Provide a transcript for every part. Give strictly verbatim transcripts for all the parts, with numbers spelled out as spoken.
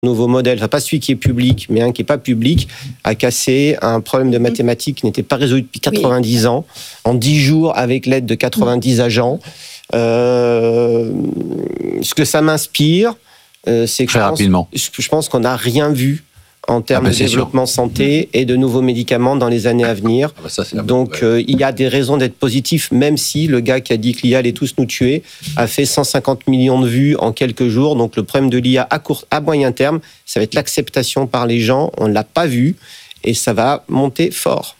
nouveau modèle, enfin pas celui qui est public, mais un qui n'est pas public, a cassé un problème de mathématiques qui n'était pas résolu depuis quatre-vingt-dix oui. ans, en dix jours, avec l'aide de quatre-vingt-dix mmh. agents. Euh, ce que ça m'inspire, euh, c'est que Très je rapidement. pense, je pense qu'on n'a rien vu en termes ah ben de développement sûr. santé et de nouveaux médicaments dans les années à venir. Ah ben ça, Donc, euh, il y a des raisons d'être positif, même si le gars qui a dit que l'I A allait tous nous tuer a fait cent cinquante millions de vues en quelques jours. Donc, le problème de l'I A à court, à moyen terme, ça va être l'acceptation par les gens. On ne l'a pas vu et ça va monter fort.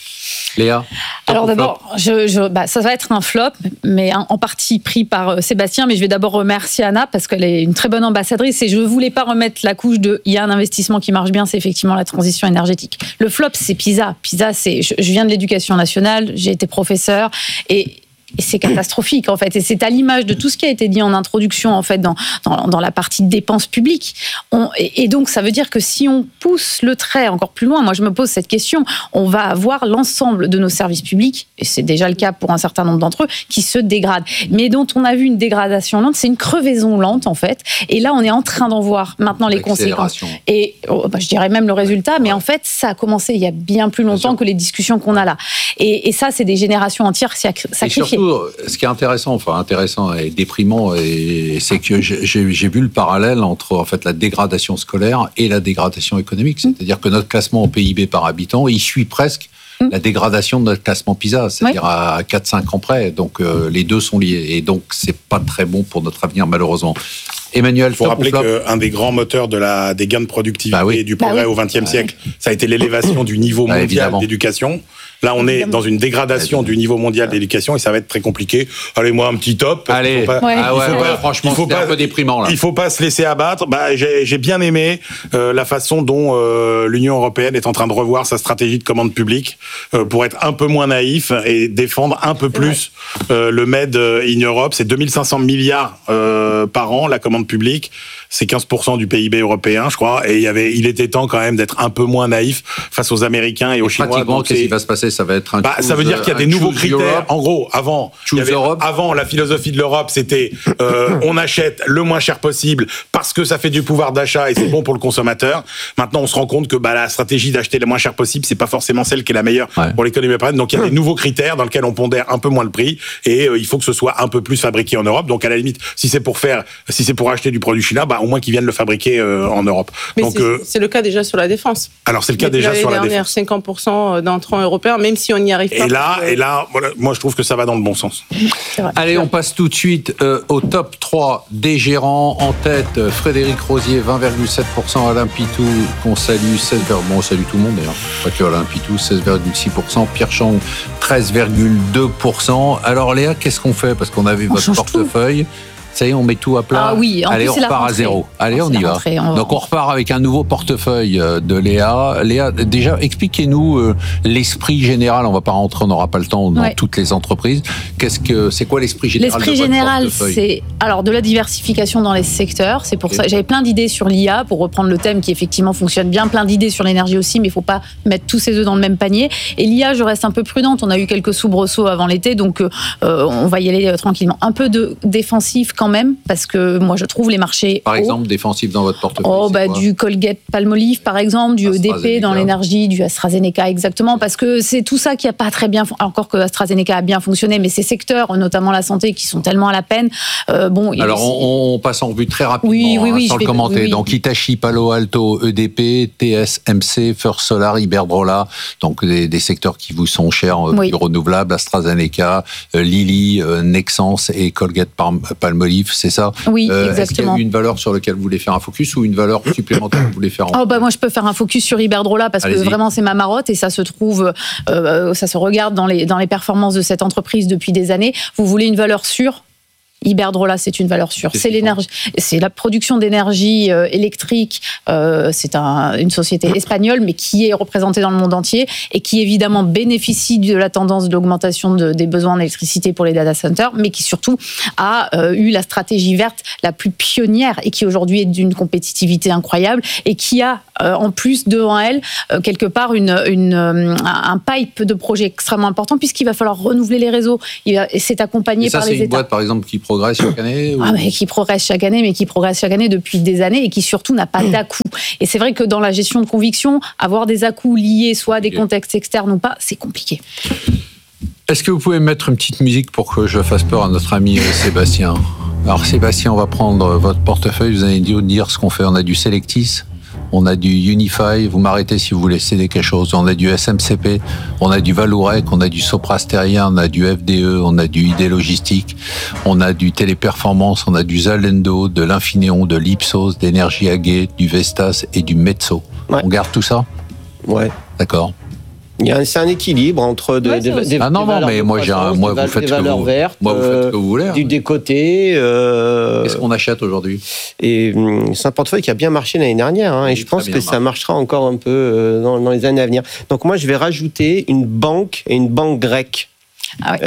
Léa? Alors d'abord, je, je, bah, ça va être un flop, mais en, en partie pris par euh, Sébastien, mais je vais d'abord remercier Anna parce qu'elle est une très bonne ambassadrice et je ne voulais pas remettre la couche de il y a un investissement qui marche bien, c'est effectivement la transition énergétique. Le flop, c'est PISA. PISA, c'est, je, je viens de l'éducation nationale, j'ai été professeur et Et c'est catastrophique, en fait. Et c'est à l'image de tout ce qui a été dit en introduction, en fait, dans, dans, dans la partie dépenses publiques. On, et, et donc, ça veut dire que si on pousse le trait encore plus loin, moi, je me pose cette question, on va avoir l'ensemble de nos services publics, et c'est déjà le cas pour un certain nombre d'entre eux, qui se dégradent. Mais dont on a vu une dégradation lente, c'est une crevaison lente, en fait. Et là, on est en train d'en voir maintenant les conséquences. Et oh, bah, je dirais même le résultat, mais ouais. en fait, ça a commencé il y a bien plus longtemps bien que les discussions qu'on a là. Et, et ça, c'est des générations entières sacrifiées. Ce qui est intéressant, enfin intéressant et déprimant, et c'est que j'ai, j'ai vu le parallèle entre en fait la dégradation scolaire et la dégradation économique. C'est-à-dire que notre classement en P I B par habitant, il suit presque la dégradation de notre classement PISA, c'est-à-dire oui. à quatre à cinq ans près. Donc euh, les deux sont liés, et donc c'est pas très bon pour notre avenir malheureusement. Emmanuel, il faut rappeler qu'un des grands moteurs de la, des gains de productivité bah oui. et du progrès bah oui. au vingtième bah siècle, oui. ça a été l'élévation du niveau mondial bah, évidemment. d'éducation. Là, on est dans une dégradation évidemment. du niveau mondial d'éducation et ça va être très compliqué. Allez, moi, un petit top. Allez, il faut pas, ouais. ah ouais, il faut ouais, pas, franchement, il faut pas, un peu déprimant là. Il faut pas se laisser abattre. Bah, j'ai, j'ai bien aimé euh, la façon dont euh, l'Union européenne est en train de revoir sa stratégie de commande publique euh, pour être un peu moins naïf et défendre un peu plus euh, le Made in Europe. C'est deux mille cinq cents milliards euh, par an la commande publique. C'est quinze pour cent du P I B européen, je crois, et il y avait, il était temps quand même d'être un peu moins naïf face aux Américains et aux Chinois. Pratiquement, qu'est-ce qui va se passer? Ça va être un. Bah, ça veut dire qu'il y a des nouveaux critères. Europe. En gros, avant, il y avait, avant la philosophie de l'Europe, c'était euh, on achète le moins cher possible parce que ça fait du pouvoir d'achat et c'est bon pour le consommateur. Maintenant, on se rend compte que bah, la stratégie d'acheter le moins cher possible, c'est pas forcément celle qui est la meilleure ouais. pour l'économie européenne. Donc, il y a des nouveaux critères dans lesquels on pondère un peu moins le prix et euh, il faut que ce soit un peu plus fabriqué en Europe. Donc, à la limite, si c'est pour faire, si c'est pour acheter du produit chinois, bah au moins qu'ils viennent le fabriquer en Europe. Mais donc, c'est, euh, c'est le cas déjà sur la défense. Alors c'est le cas Depuis déjà sur la défense. cinquante pour cent d'entrants européens, même si on n'y arrive pas. Et là, que... et là, voilà, moi je trouve que ça va dans le bon sens. Allez, on passe tout de suite euh, au top trois des gérants. En tête, Frédéric Rosier, vingt virgule sept pour cent, Alain Pitou, qu'on salue, seize virgule deux pour cent, bon, on salue tout le monde d'ailleurs, pas que Alain Pitou, seize virgule six pour cent, Pierre Chang, treize virgule deux pour cent. Alors Léa, qu'est-ce qu'on fait? Parce qu'on a vu on votre portefeuille. Tout. Ça y est, on met tout à plat. Ah oui, en Allez, plus, on repart à zéro. Allez, on y va. Rentrée, on... Donc, on repart avec un nouveau portefeuille de Léa. Léa, déjà, expliquez-nous euh, l'esprit général. On ne va pas rentrer, on n'aura pas le temps dans ouais. toutes les entreprises. Qu'est-ce que, c'est quoi l'esprit général L'esprit de votre général, portefeuille? c'est alors de la diversification dans les secteurs. C'est pour okay. ça. J'avais plein d'idées sur l'I A, pour reprendre le thème qui effectivement fonctionne bien. Plein d'idées sur l'énergie aussi, mais il ne faut pas mettre tous ses œufs dans le même panier. Et l'I A, je reste un peu prudente. On a eu quelques soubresauts avant l'été, donc euh, on va y aller euh, tranquillement. Un peu de défensif quand même, parce que moi, je trouve les marchés. Par hauts. exemple, défensif dans votre portefeuille. Oh, bah, du Colgate Palmolive, par exemple, du E D P dans l'énergie, du AstraZeneca, exactement, parce que c'est tout ça qui n'a pas très bien, encore que AstraZeneca a bien fonctionné, mais ces secteurs, notamment la santé, qui sont tellement à la peine. Euh, bon, Alors, on, on passe en revue très rapidement, oui, oui, oui, hein, sans le commenter. Oui. Donc, Hitachi, Palo Alto, E D P, T S M C, First Solar, Iberdrola, donc des, des secteurs qui vous sont chers, oui. du renouvelable, AstraZeneca, euh, Lilly, euh, Nexans et Colgate Palmolive, c'est ça? Oui, euh, exactement. Est-ce qu'il y a une valeur sur laquelle vous voulez faire un focus ou une valeur supplémentaire que vous voulez faire en... Oh bah moi je peux faire un focus sur Iberdrola parce Allez-y. que vraiment c'est ma marotte et ça se trouve, euh, ça se regarde dans les, dans les performances de cette entreprise depuis des années. Vous voulez une valeur sûre? Iberdrola, c'est une valeur sûre. C'est l'énergie, c'est la production d'énergie euh, électrique. Euh, c'est un, une société espagnole, mais qui est représentée dans le monde entier et qui évidemment bénéficie de la tendance d'augmentation de, des besoins d'électricité pour les data centers, mais qui surtout a euh, eu la stratégie verte la plus pionnière et qui aujourd'hui est d'une compétitivité incroyable et qui a euh, en plus devant elle euh, quelque part une, une, euh, un pipe de projets extrêmement important puisqu'il va falloir renouveler les réseaux. Il va, et c'est accompagné et ça, par les États. Ça, c'est une boîte par exemple qui progresse chaque année ou... Ah, mais qui progresse chaque année, mais qui progresse chaque année depuis des années et qui surtout n'a pas d'à-coups. Et c'est vrai que dans la gestion de conviction, avoir des à-coups liés soit à des contextes externes ou pas, c'est compliqué. Est-ce que vous pouvez mettre une petite musique pour que je fasse peur à notre ami Sébastien ? Alors Sébastien, on va prendre votre portefeuille, vous allez nous dire ce qu'on fait. On a du Selectis, on a du Unify, vous m'arrêtez si vous voulez céder quelque chose. On a du S M C P, on a du Vallourec, on a du Sopra Steria, on a du F D E, on a du I D Logistique, on a du Téléperformance, on a du Zalendo, de l'Infineon, de l'Ipsos, d'Énergie Aguet, du Vestas et du Mezzo. Ouais. On garde tout ça ? Ouais. D'accord. Il y a un, c'est un équilibre entre de, ouais, des, des, ah non, non, mais moi, j'ai un, moi, vous faites des valeurs vous, vertes, moi, vous faites ce que vous voulez. Hein. Du décoté. Euh, Qu'est-ce qu'on achète aujourd'hui ? Et c'est un portefeuille qui a bien marché l'année dernière, hein, et je pense que marché. Ça marchera encore un peu dans, dans les années à venir. Donc moi, je vais rajouter une banque et une banque grecque. Ah ouais.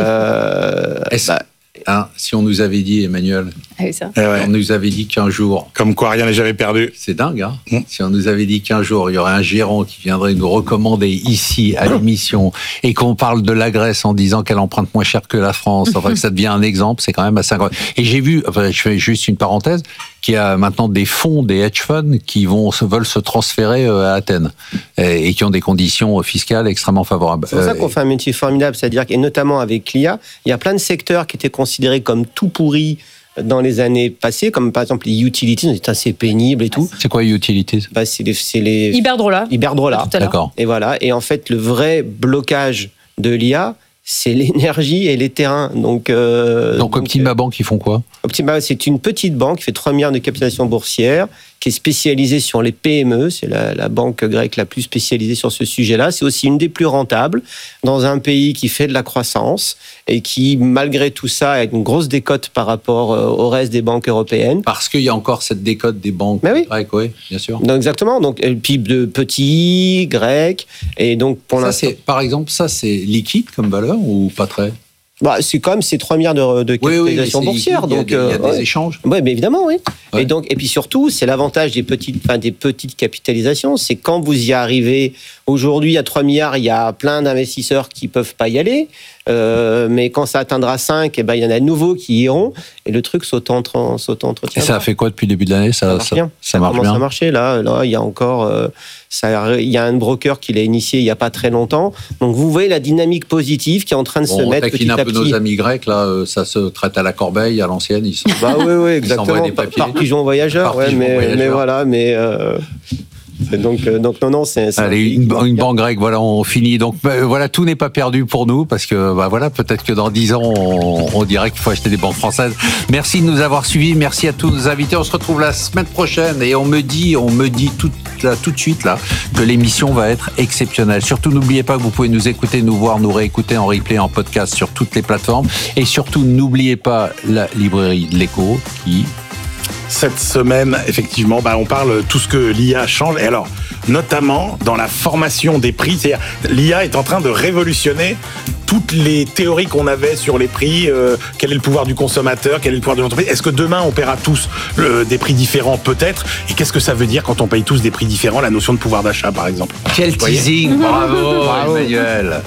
Euh, Est-ce bah, Hein, si on nous avait dit, Emmanuel, ah oui, ça. Ouais. on nous avait dit qu'un jour... Comme quoi, rien n'est jamais perdu. C'est dingue, hein mmh. Si on nous avait dit qu'un jour, il y aurait un gérant qui viendrait nous recommander ici, à l'émission, et qu'on parle de la Grèce en disant qu'elle emprunte moins cher que la France, enfin que ça devient un exemple, c'est quand même assez incroyable. Et j'ai vu, enfin, je fais juste une parenthèse, qu'il y a maintenant des fonds, des hedge funds qui vont, veulent se transférer à Athènes et, et qui ont des conditions fiscales extrêmement favorables. C'est pour ça qu'on fait un métier formidable, c'est-à-dire, et notamment avec l'I A, il y a plein de secteurs qui étaient considérés comme tout pourris dans les années passées, comme par exemple les utilities, c'est assez pénible et tout. C'est quoi utilities ? Bah, c'est les, c'est les Iberdrola. Iberdrola. D'accord. Et voilà. Et en fait, le vrai blocage de l'I A, c'est l'énergie et les terrains. Donc, euh, donc, donc Optima euh, Bank, ils font quoi ? Optima, c'est une petite banque qui fait trois milliards de capitalisation boursière, qui est spécialisée sur les P M E. C'est la, la banque grecque la plus spécialisée sur ce sujet-là. C'est aussi une des plus rentables dans un pays qui fait de la croissance et qui, malgré tout ça, a une grosse décote par rapport au reste des banques européennes. Parce qu'il y a encore cette décote des banques oui. grecques, oui, bien sûr. Donc, exactement. Donc, P I B de petits, grecs. Et donc, pour ça, l'instant... c'est, par exemple, ça, c'est liquide comme valeur ou pas très ? Bah, c'est quand même ces trois milliards de, de capitalisation oui, oui, boursière. Il y a, donc, des, euh, il y a des ouais. échanges. Oui, mais évidemment, oui. Ouais. Et, donc, et puis surtout, c'est l'avantage des petites, enfin, des petites capitalisations. C'est quand vous y arrivez, aujourd'hui, à trois milliards, il y a plein d'investisseurs qui ne peuvent pas y aller. Euh, mais quand ça atteindra cinq, eh ben, il y en a de nouveaux qui iront. Et le truc s'auto-entretient. Et ça a fait quoi depuis le début de l'année ? Ça, ça marche ça, bien. Ça, ça marche commence bien. à marcher. Là, là, il y a encore... Euh, ça, il y a un broker qui l'a initié il n'y a pas très longtemps. Donc, vous voyez la dynamique positive qui est en train de bon, se mettre petit à petit. On taquine un peu nos amis grecs, là, ça se traite à la corbeille, à l'ancienne. Ils sont... Bah oui, oui, exactement. Par, par pigeon voyageur, par ouais, pigeon mais, voyageur. mais voilà, mais... Euh... Donc, euh, donc non, non, c'est. c'est Allez, une, une banque grecque, voilà, on finit. Donc bah, voilà, tout n'est pas perdu pour nous parce que bah voilà, peut-être que dans dix ans, on, on dirait qu'il faut acheter des banques françaises. Merci de nous avoir suivis, merci à tous nos invités. On se retrouve la semaine prochaine et on me dit, on me dit tout, là, tout de suite là que l'émission va être exceptionnelle. Surtout, n'oubliez pas que vous pouvez nous écouter, nous voir, nous réécouter en replay, en podcast sur toutes les plateformes. Et surtout, n'oubliez pas la librairie de l'Écho qui. Cette semaine, effectivement, bah, on parle tout ce que l'I A change. Et alors, notamment dans la formation des prix, c'est-à-dire l'I A est en train de révolutionner toutes les théories qu'on avait sur les prix. Euh, quel est le pouvoir du consommateur ? Quel est le pouvoir de l'entreprise ? Est-ce que demain, on paiera tous le, des prix différents ? Peut-être. Et qu'est-ce que ça veut dire quand on paye tous des prix différents ? La notion de pouvoir d'achat, par exemple. Quel teasing ! Bravo, Bravo, Emmanuel.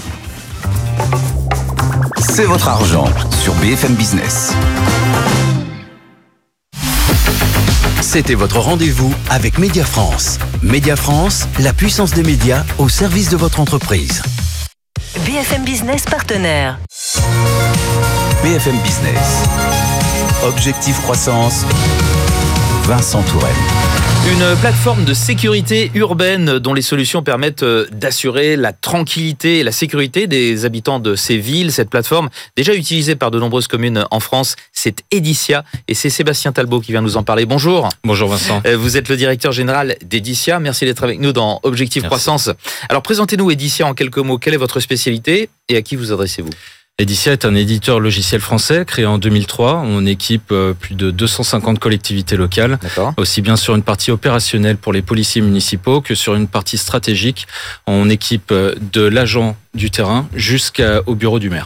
C'est votre argent sur B F M Business. C'était votre rendez-vous avec Média France. Média France, la puissance des médias au service de votre entreprise. B F M Business partenaire. B F M Business. Objectif croissance. Vincent Tourelle. Une plateforme de sécurité urbaine dont les solutions permettent d'assurer la tranquillité et la sécurité des habitants de ces villes. Cette plateforme, déjà utilisée par de nombreuses communes en France, c'est Editia et c'est Sébastien Talbot qui vient nous en parler. Bonjour. Bonjour Vincent. Vous êtes le directeur général d'Editia. Merci d'être avec nous dans Objectif Merci. Croissance. Alors présentez-nous Editia en quelques mots. Quelle est votre spécialité et à qui vous adressez-vous ? Editia est un éditeur logiciel français créé en deux mille trois. On équipe plus de deux cent cinquante collectivités locales, D'accord. aussi bien sur une partie opérationnelle pour les policiers municipaux que sur une partie stratégique. On équipe de l'agent du terrain jusqu'au bureau du maire.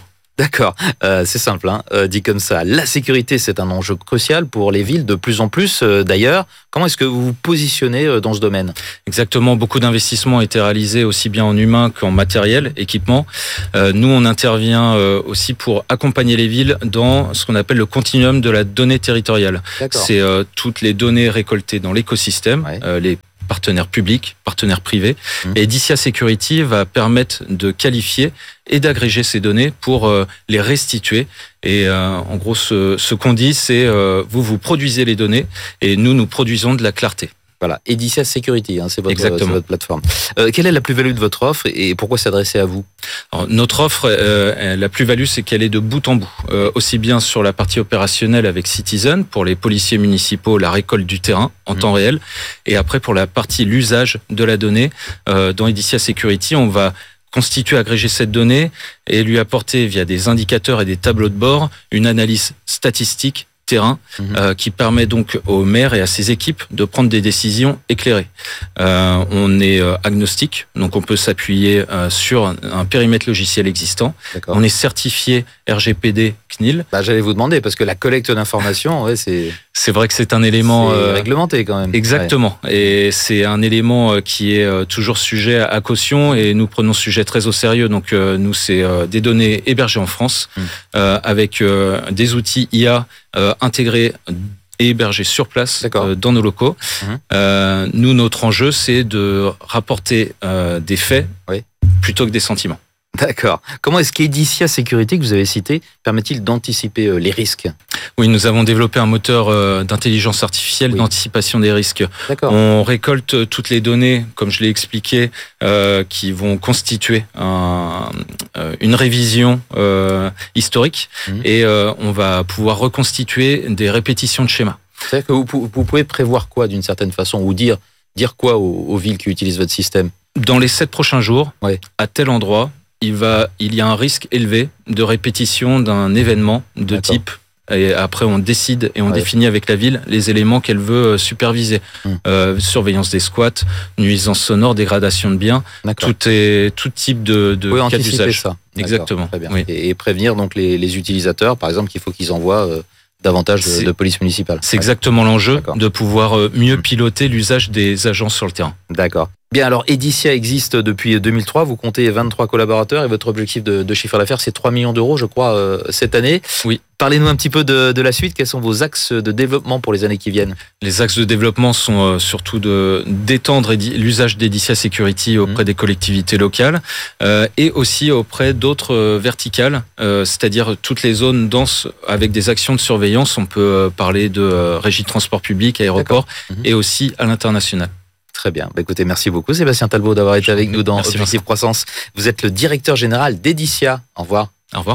D'accord, euh, c'est simple, hein, euh, dit comme ça. La sécurité, c'est un enjeu crucial pour les villes, de plus en plus euh, d'ailleurs. Comment est-ce que vous vous positionnez euh, dans ce domaine ? Exactement, beaucoup d'investissements ont été réalisés aussi bien en humain qu'en matériel, équipement. Euh, nous, on intervient euh, aussi pour accompagner les villes dans ce qu'on appelle le continuum de la donnée territoriale. D'accord. C'est euh, toutes les données récoltées dans l'écosystème, ouais. euh, les partenaires publics, partenaires privés. Mmh. Et Editia Security va permettre de qualifier et d'agréger ces données pour euh, les restituer. Et euh, en gros, ce, ce qu'on dit, c'est euh, vous, vous produisez les données et nous, nous produisons de la clarté. Voilà, Editia Security, hein, c'est, votre, c'est votre plateforme. Euh, quelle est la plus-value de votre offre et pourquoi s'adresser à vous ? Alors, notre offre, euh, la plus-value, c'est qu'elle est de bout en bout. Euh, aussi bien sur la partie opérationnelle avec Citizen, pour les policiers municipaux, la récolte du terrain en mmh. temps réel. Et après, pour la partie l'usage de la donnée, euh, dans Editia Security, on va constituer, agréger cette donnée et lui apporter, via des indicateurs et des tableaux de bord, une analyse statistique terrain mmh. euh, qui permet donc aux maires et à ses équipes de prendre des décisions éclairées. Euh, on est euh, agnostique, donc on peut s'appuyer euh, sur un, un périmètre logiciel existant. D'accord. On est certifié R G P D C N I L. Bah, j'allais vous demander, parce que la collecte d'informations, ouais, c'est... C'est vrai que c'est un élément... C'est euh, réglementé quand même. Exactement. Ouais. Et c'est un élément qui est toujours sujet à caution et nous prenons ce sujet très au sérieux. Donc euh, nous, c'est euh, des données hébergées en France mmh. euh, avec euh, des outils I A euh, intégrés et hébergés sur place euh, dans nos locaux. Mmh. Euh, nous, notre enjeu, c'est de rapporter euh, des faits oui. plutôt que des sentiments. D'accord. Comment est-ce qu'Editia Security, que vous avez cité, permet-il d'anticiper euh, les risques ? Oui, nous avons développé un moteur euh, d'intelligence artificielle oui. d'anticipation des risques. D'accord. On récolte toutes les données, comme je l'ai expliqué, euh, qui vont constituer un, euh, une révision euh, historique mmh. et euh, on va pouvoir reconstituer des répétitions de schémas. C'est-à-dire que vous, vous pouvez prévoir quoi d'une certaine façon ou dire, dire quoi aux, aux villes qui utilisent votre système ? Dans les sept prochains jours, oui. à tel endroit, il, va, il y a un risque élevé de répétition d'un événement de D'accord. type. Et après, on décide et on ouais. définit avec la ville les éléments qu'elle veut superviser. Hum. Euh, surveillance des squats, nuisance sonore, dégradation de biens, tout, est, tout type de, de oui, cas d'usage. Ça. Exactement. Très bien. Oui. Et, et prévenir donc les, les utilisateurs, par exemple, qu'il faut qu'ils envoient euh, davantage de, de police municipale. C'est ouais. exactement l'enjeu, D'accord. de pouvoir mieux hum. piloter l'usage des agents sur le terrain. D'accord. Bien, alors Editia existe depuis deux mille trois, vous comptez vingt-trois collaborateurs et votre objectif de, de chiffre d'affaires, c'est trois millions d'euros, je crois, euh, cette année. Oui. Parlez-nous un petit peu de, de la suite, quels sont vos axes de développement pour les années qui viennent ? Les axes de développement sont euh, surtout de, d'étendre l'usage d'Editia Security auprès mmh. des collectivités locales euh, et aussi auprès d'autres euh, verticales, euh, c'est-à-dire toutes les zones denses avec des actions de surveillance. On peut euh, parler de euh, régie de transport public, aéroport mmh. et aussi à l'international. Très bien. Bah, écoutez, merci beaucoup Sébastien Talbot d'avoir été avec nous dans merci, Objectif merci. Croissance. Vous êtes le directeur général d'Editia. Au revoir. Au revoir.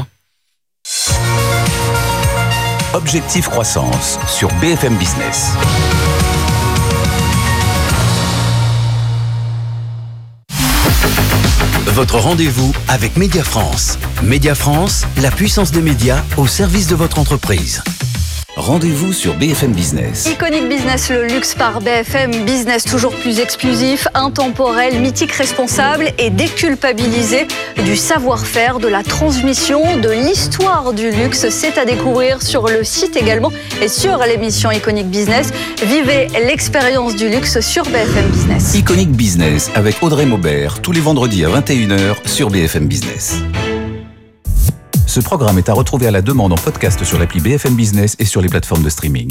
Objectif Croissance sur B F M Business. Votre rendez-vous avec Média France. Média France, la puissance des médias au service de votre entreprise. Rendez-vous sur B F M Business. Iconic Business, le luxe par B F M Business, toujours plus exclusif, intemporel, mythique, responsable et déculpabilisé du savoir-faire, de la transmission, de l'histoire du luxe. C'est à découvrir sur le site également et sur l'émission Iconic Business. Vivez l'expérience du luxe sur B F M Business. Iconic Business avec Audrey Maubert, tous les vendredis à vingt et une heures sur B F M Business. Ce programme est à retrouver à la demande en podcast sur l'appli B F M Business et sur les plateformes de streaming.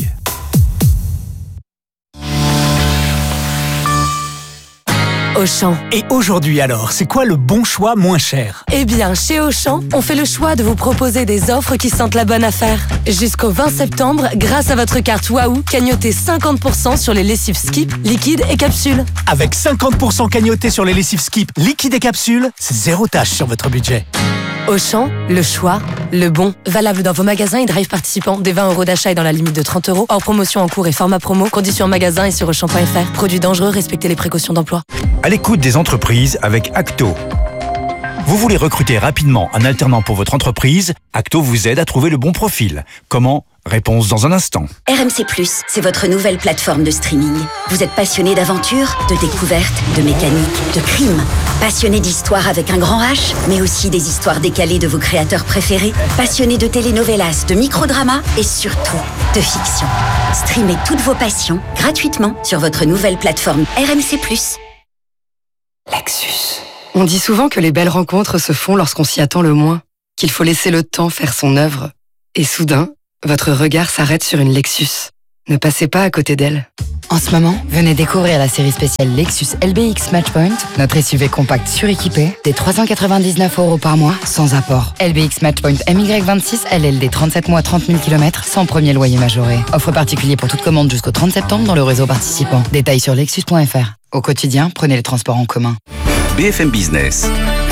Auchan. Et aujourd'hui alors, c'est quoi le bon choix moins cher ? Eh bien, chez Auchan, on fait le choix de vous proposer des offres qui sentent la bonne affaire. Jusqu'au vingt septembre, grâce à votre carte Waouh, cagnotez cinquante pour cent sur les lessives Skip, liquide et capsules. Avec cinquante pour cent cagnotés sur les lessives Skip, liquide et capsules, c'est zéro tâche sur votre budget. Auchan, le choix, le bon. Valable dans vos magasins et drive participants. Des vingt euros d'achat et dans la limite de trente euros. Hors promotion en cours et format promo. Conditions en magasin et sur auchan point f r. Produits dangereux, respectez les précautions d'emploi. À l'écoute des entreprises avec Acto. Vous voulez recruter rapidement un alternant pour votre entreprise ? Acto vous aide à trouver le bon profil. Comment ? Réponse dans un instant. R M C plus, c'est votre nouvelle plateforme de streaming. Vous êtes passionné d'aventure, de découverte, de mécanique, de crime. Passionné d'histoire avec un grand H, mais aussi des histoires décalées de vos créateurs préférés. Passionné de telenovelas, de microdramas et surtout de fiction. Streamez toutes vos passions gratuitement sur votre nouvelle plateforme R M C plus. Lexus. On dit souvent que les belles rencontres se font lorsqu'on s'y attend le moins, qu'il faut laisser le temps faire son œuvre. Et soudain, votre regard s'arrête sur une Lexus. Ne passez pas à côté d'elle. En ce moment, venez découvrir la série spéciale Lexus L B X Matchpoint, notre S U V compact suréquipé, des trois cent quatre-vingt-dix-neuf euros par mois, sans apport. L B X Matchpoint M Y vingt-six, L L D trente-sept mois, trente mille kilomètres, sans premier loyer majoré. Offre particulier pour toute commande jusqu'au trente septembre dans le réseau participant. Détails sur lexus point f r. Au quotidien, prenez les transports en commun. B F M Business.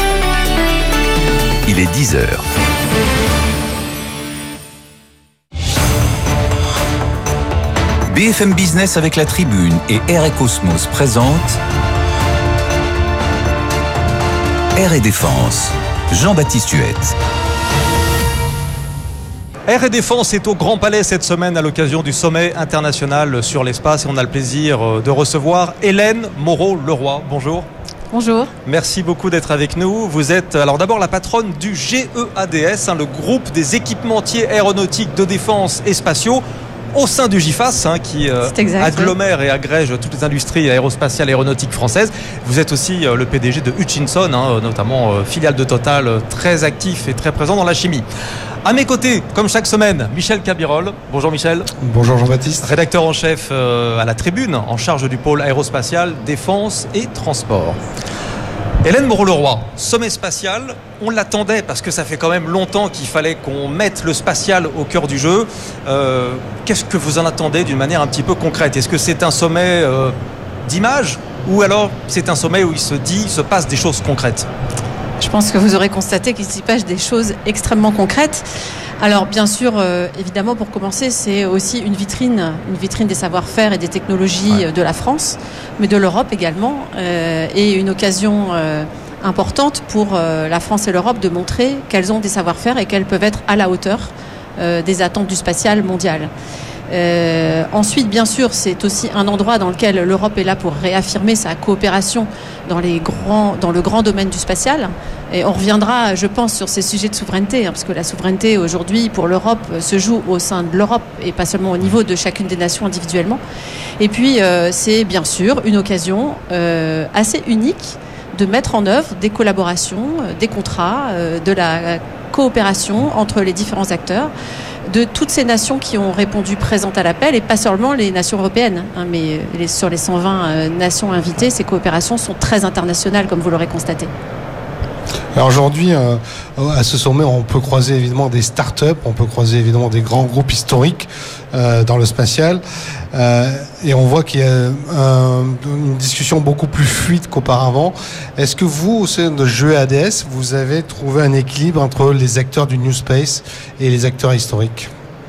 Il est dix heures. B F M Business avec la Tribune et Air et Cosmos présente Air et Défense. Jean-Baptiste Huette. Air et Défense est au Grand Palais cette semaine à l'occasion du sommet international sur l'espace et on a le plaisir de recevoir Hélène Moreau-Leroy. Bonjour. Bonjour. Merci beaucoup d'être avec nous. Vous êtes alors d'abord la patronne du G E A D S, hein, le groupe des équipementiers aéronautiques de défense et spatiaux, au sein du GIFAS, hein, qui euh, agglomère et agrège toutes les industries aérospatiales et aéronautiques françaises. Vous êtes aussi euh, le P D G de Hutchinson, hein, notamment euh, filiale de Total, euh, très actif et très présent dans la chimie. À mes côtés, comme chaque semaine, Michel Cabirol. Bonjour Michel. Bonjour Jean-Baptiste. Rédacteur en chef euh, à la Tribune, en charge du pôle aérospatial, défense et transport. Hélène Moreau-Leroy, sommet spatial, on l'attendait parce que ça fait quand même longtemps qu'il fallait qu'on mette le spatial au cœur du jeu. Euh, qu'est-ce que vous en attendez d'une manière un petit peu concrète ? Est-ce que c'est un sommet euh, d'image ou alors c'est un sommet où il se dit, il se passe des choses concrètes ? Je pense que vous aurez constaté qu'il s'y passe des choses extrêmement concrètes. Alors bien sûr, euh, évidemment, pour commencer, c'est aussi une vitrine, une vitrine des savoir-faire et des technologies ouais. de la France, mais de l'Europe également, euh, et une occasion euh, importante pour euh, la France et l'Europe de montrer qu'elles ont des savoir-faire et qu'elles peuvent être à la hauteur euh, des attentes du spatial mondial. Euh, ensuite, bien sûr, c'est aussi un endroit dans lequel l'Europe est là pour réaffirmer sa coopération dans, les grands, dans le grand domaine du spatial. Et on reviendra, je pense, sur ces sujets de souveraineté, hein, parce que la souveraineté aujourd'hui pour l'Europe se joue au sein de l'Europe et pas seulement au niveau de chacune des nations individuellement. Et puis, euh, c'est bien sûr une occasion euh, assez unique de mettre en œuvre des collaborations, des contrats, euh, de la coopération entre les différents acteurs, de toutes ces nations qui ont répondu présentes à l'appel, et pas seulement les nations européennes, hein, mais les, sur les cent vingt euh, nations invitées, ces coopérations sont très internationales, comme vous l'aurez constaté. Alors aujourd'hui, euh, à ce sommet, on peut croiser évidemment des start-up, on peut croiser évidemment des grands groupes historiques euh, dans le spatial, euh, et on voit qu'il y a un, une discussion beaucoup plus fluide qu'auparavant. Est-ce que vous, au sein de G E A D S, vous avez trouvé un équilibre entre les acteurs du New Space et les acteurs historiques ?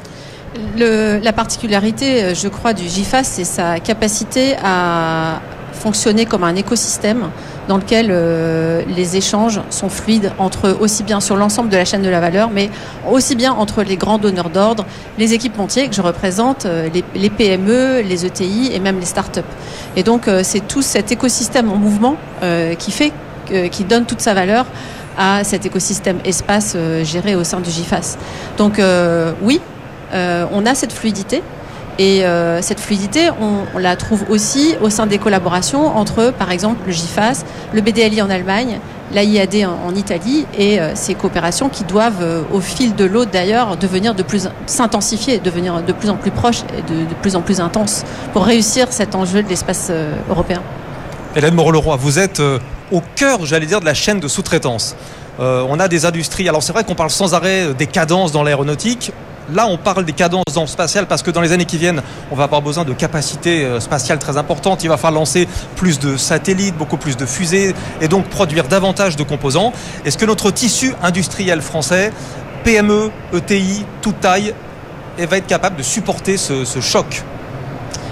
Le, la particularité, je crois, du GIFAS, c'est sa capacité à fonctionner comme un écosystème dans lequel euh, les échanges sont fluides entre aussi bien sur l'ensemble de la chaîne de la valeur, mais aussi bien entre les grands donneurs d'ordre, les équipementiers que je représente, euh, les, les P M E, les E T I et même les start-up. Et donc euh, c'est tout cet écosystème en mouvement euh, qui fait, euh, qui donne toute sa valeur à cet écosystème espace euh, géré au sein du GIFAS. Donc euh, oui, euh, on a cette fluidité. Et euh, cette fluidité, on, on la trouve aussi au sein des collaborations entre, par exemple, le GIFAS, le B D L I en Allemagne, l'A I A D en, en Italie, et euh, ces coopérations qui doivent, euh, au fil de l'eau d'ailleurs, devenir de plus s'intensifier, devenir de plus en plus proches et de, de plus en plus intenses pour réussir cet enjeu de l'espace euh, européen. Hélène Moreau-Leroy, vous êtes euh, au cœur, j'allais dire, de la chaîne de sous-traitance. Euh, on a des industries. Alors c'est vrai qu'on parle sans arrêt des cadences dans l'aéronautique. Là, on parle des cadences dans le spatial parce que dans les années qui viennent, on va avoir besoin de capacités spatiales très importantes. Il va falloir lancer plus de satellites, beaucoup plus de fusées et donc produire davantage de composants. Est-ce que notre tissu industriel français, P M E, E T I, toute taille, va être capable de supporter ce, ce choc ?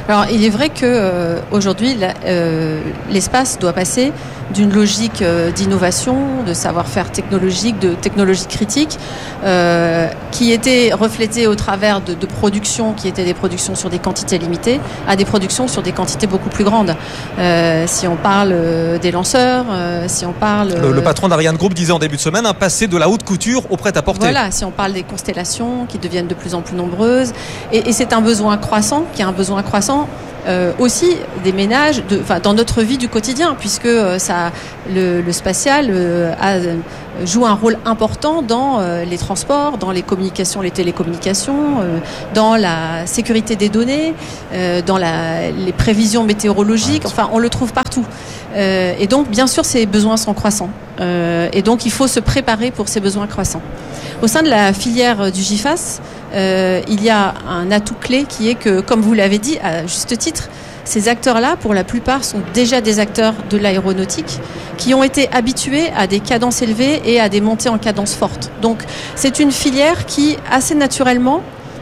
Alors, il est vrai que euh, aujourd'hui, la, euh, l'espace doit passer d'une logique euh, d'innovation, de savoir-faire technologique, de technologie critique, euh, qui était reflétée au travers de, de productions qui étaient des productions sur des quantités limitées, à des productions sur des quantités beaucoup plus grandes. Euh, si on parle euh, des lanceurs, euh, si on parle... Euh, le, le patron d'Ariane Group disait en début de semaine, hein, passer de la haute couture au prêt-à-porter. Voilà, si on parle des constellations qui deviennent de plus en plus nombreuses. Et, et c'est un besoin croissant, qui est un besoin croissant Euh, aussi des ménages de, enfin, dans notre vie du quotidien, puisque euh, ça, le, le spatial euh, a, euh, joue un rôle important dans euh, les transports, dans les communications, les télécommunications, euh, dans la sécurité des données, euh, dans la, les prévisions météorologiques, enfin on le trouve partout. Euh, et donc bien sûr ces besoins sont croissants. Euh, et donc il faut se préparer pour ces besoins croissants. Au sein de la filière du GIFAS, euh, il y a un atout clé qui est que, comme vous l'avez dit, à juste titre, ces acteurs-là, pour la plupart, sont déjà des acteurs de l'aéronautique qui ont été habitués à des cadences élevées et à des montées en cadence fortes. Donc c'est une filière qui, assez naturellement,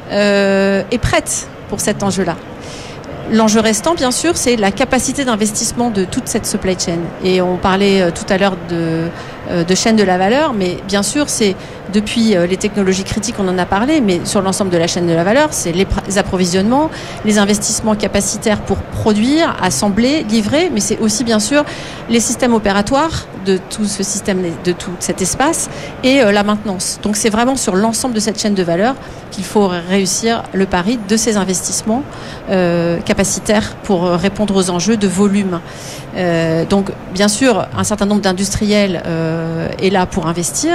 euh, est prête pour cet enjeu-là. L'enjeu restant, bien sûr, c'est la capacité d'investissement de toute cette supply chain. Et on parlait tout à l'heure de, de chaîne de la valeur, mais bien sûr, c'est depuis les technologies critiques, on en a parlé, mais sur l'ensemble de la chaîne de la valeur, c'est les approvisionnements, les investissements capacitaires pour produire, assembler, livrer, mais c'est aussi, bien sûr, les systèmes opératoires de tout ce système, de tout cet espace et la maintenance. Donc, c'est vraiment sur l'ensemble de cette chaîne de valeur qu'il faut réussir le pari de ces investissements euh, capacitaires pour répondre aux enjeux de volume. Euh, donc, bien sûr, un certain nombre d'industriels euh, est là pour investir.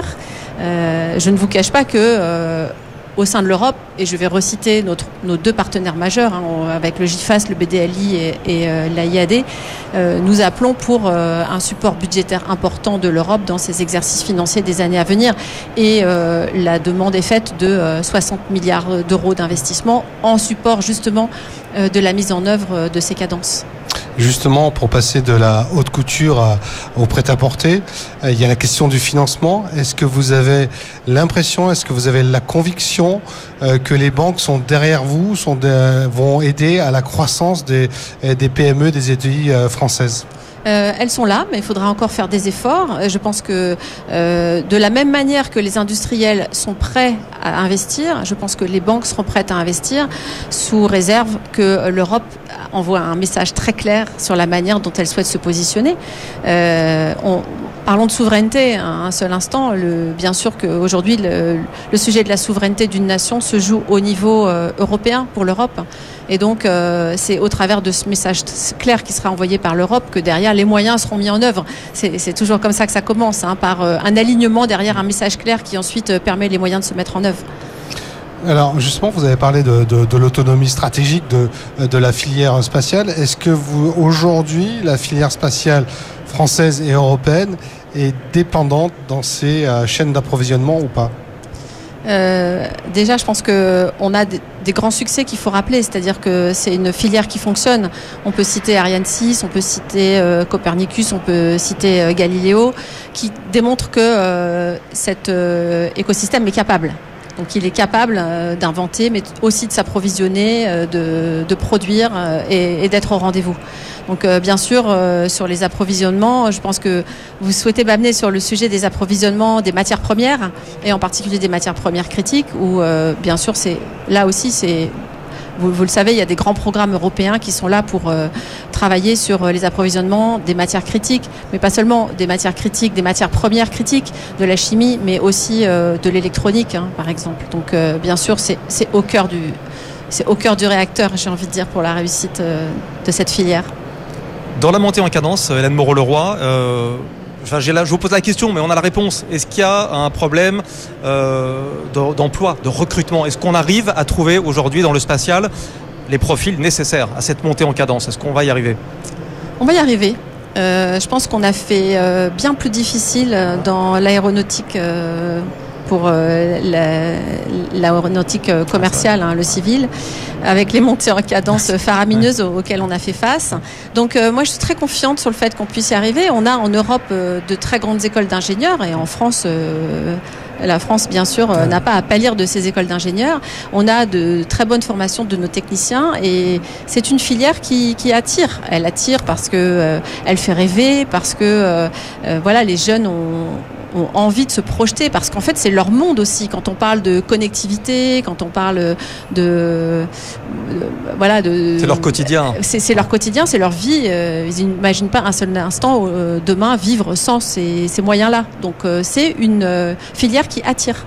Euh, je ne vous cache pas que euh, au sein de l'Europe, et je vais reciter notre, nos deux partenaires majeurs, hein, avec le GIFAS, le B D L I et, et euh, l'A I A D, euh, nous appelons pour euh, un support budgétaire important de l'Europe dans ces exercices financiers des années à venir. Et euh, la demande est faite de euh, soixante milliards d'euros d'investissement en support justement euh, de la mise en œuvre de ces cadences. Justement, pour passer de la haute couture à, au prêt-à-porter, euh, il y a la question du financement. Est-ce que vous avez l'impression, est-ce que vous avez la conviction euh, que les banques sont derrière vous, sont de, vont aider à la croissance des, des P M E, des E T I euh, françaises ? Euh, elles sont là, mais il faudra encore faire des efforts. Je pense que euh, de la même manière que les industriels sont prêts à investir, je pense que les banques seront prêtes à investir sous réserve que l'Europe envoie un message très clair sur la manière dont elle souhaite se positionner. Euh, on, parlons de souveraineté un seul instant. Le, bien sûr qu'aujourd'hui, le, le sujet de la souveraineté d'une nation se joue au niveau euh, européen pour l'Europe. Et donc, euh, c'est au travers de ce message clair qui sera envoyé par l'Europe que derrière, les moyens seront mis en œuvre. C'est, c'est toujours comme ça que ça commence, hein, par euh, un alignement derrière un message clair qui ensuite euh, permet les moyens de se mettre en œuvre. Alors justement, vous avez parlé de, de, de l'autonomie stratégique de, de la filière spatiale. Est-ce que vous, aujourd'hui, la filière spatiale française et européenne est dépendante dans ces euh, chaînes d'approvisionnement ou pas ? Euh, déjà, je pense qu'on a des, des grands succès qu'il faut rappeler, c'est-à-dire que c'est une filière qui fonctionne. On peut citer Ariane six, on peut citer euh, Copernicus, on peut citer euh, Galileo, qui démontrent que euh, cet euh, écosystème est capable. Donc il est capable euh, d'inventer, mais aussi de s'approvisionner, euh, de, de produire euh, et, et d'être au rendez-vous. Donc euh, bien sûr, euh, sur les approvisionnements, je pense que vous souhaitez m'amener sur le sujet des approvisionnements des matières premières, et en particulier des matières premières critiques, où euh, bien sûr, c'est là aussi, c'est Vous, vous le savez, il y a des grands programmes européens qui sont là pour euh, travailler sur euh, les approvisionnements des matières critiques, mais pas seulement des matières critiques, des matières premières critiques, de la chimie, mais aussi euh, de l'électronique, hein, par exemple. Donc, euh, bien sûr, c'est, c'est au cœur du, c'est au cœur du réacteur, j'ai envie de dire, pour la réussite euh, de cette filière. Dans la montée en cadence, Hélène Moreau-Leroy, euh, enfin, j'ai là, je vous pose la question, mais on a la réponse. Est-ce qu'il y a un problème euh, d'emploi, de recrutement ? Est-ce qu'on arrive à trouver aujourd'hui dans le spatial les profils nécessaires à cette montée en cadence ? Est-ce qu'on va y arriver ? On va y arriver. Euh, je pense qu'on a fait euh, bien plus difficile dans l'aéronautique euh, pour euh, la, l'aéronautique commerciale, hein, le civil, avec les montées en cadence faramineuses auxquelles on a fait face. Donc euh, moi je suis très confiante sur le fait qu'on puisse y arriver. On a en Europe euh, de très grandes écoles d'ingénieurs et en France euh, La France, bien sûr, euh, n'a pas à pâlir de ses écoles d'ingénieurs. On a de très bonnes formations de nos techniciens et c'est une filière qui, qui attire. Elle attire parce que euh, elle fait rêver, parce que euh, euh, voilà, les jeunes ont ont envie de se projeter parce qu'en fait c'est leur monde aussi. Quand on parle de connectivité, quand on parle de, de voilà de c'est leur quotidien. C'est, c'est leur quotidien, c'est leur vie. Euh, ils n'imaginent pas un seul instant euh, demain vivre sans ces, ces moyens-là. Donc euh, c'est une euh, filière qui attire.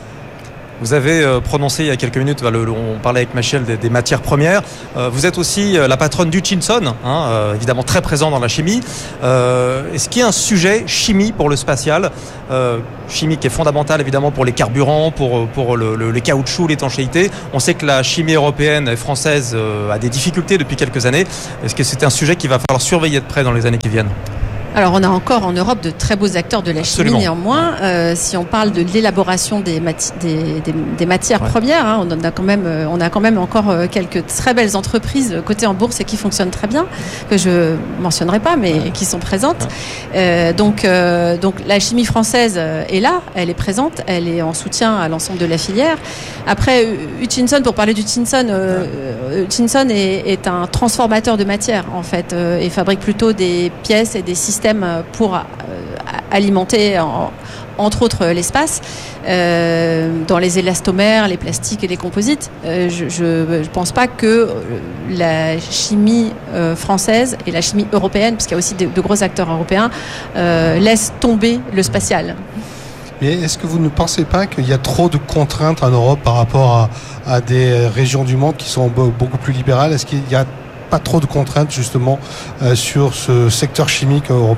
Vous avez prononcé il y a quelques minutes, on parlait avec Michel des, des matières premières. Vous êtes aussi la patronne d'Hutchinson, hein, évidemment très présent dans la chimie. Euh, est-ce qu'il y a un sujet chimie pour le spatial, euh, chimie qui est fondamentale évidemment pour les carburants, pour, pour le, le, les caoutchoucs, l'étanchéité. On sait que la chimie européenne et française a des difficultés depuis quelques années. Est-ce que c'est un sujet qu'il va falloir surveiller de près dans les années qui viennent ? Alors on a encore en Europe de très beaux acteurs de la Absolument. chimie néanmoins. Euh, si on parle de l'élaboration des, mati- des, des, des matières ouais. premières, hein, on en a quand même, on a quand même encore quelques très belles entreprises cotées en bourse et qui fonctionnent très bien, que je mentionnerai pas, mais ouais. qui sont présentes. Ouais. Euh, donc, euh, donc la chimie française est là, elle est présente, elle est en soutien à l'ensemble de la filière. Après Hutchinson, pour parler d'Hutchinson, euh, Hutchinson est, est un transformateur de matière en fait euh, et fabrique plutôt des pièces et des systèmes pour euh, alimenter en, entre autres l'espace euh, dans les élastomères, les plastiques et les composites. Euh, je ne pense pas que la chimie euh, française et la chimie européenne, parce qu'il y a aussi de, de gros acteurs européens, euh, laissent tomber le spatial. Mais est-ce que vous ne pensez pas qu'il y a trop de contraintes en Europe par rapport à, à des régions du monde qui sont beaucoup plus libérales ? Est-ce qu'il y a pas trop de contraintes justement euh, sur ce secteur chimique européen ?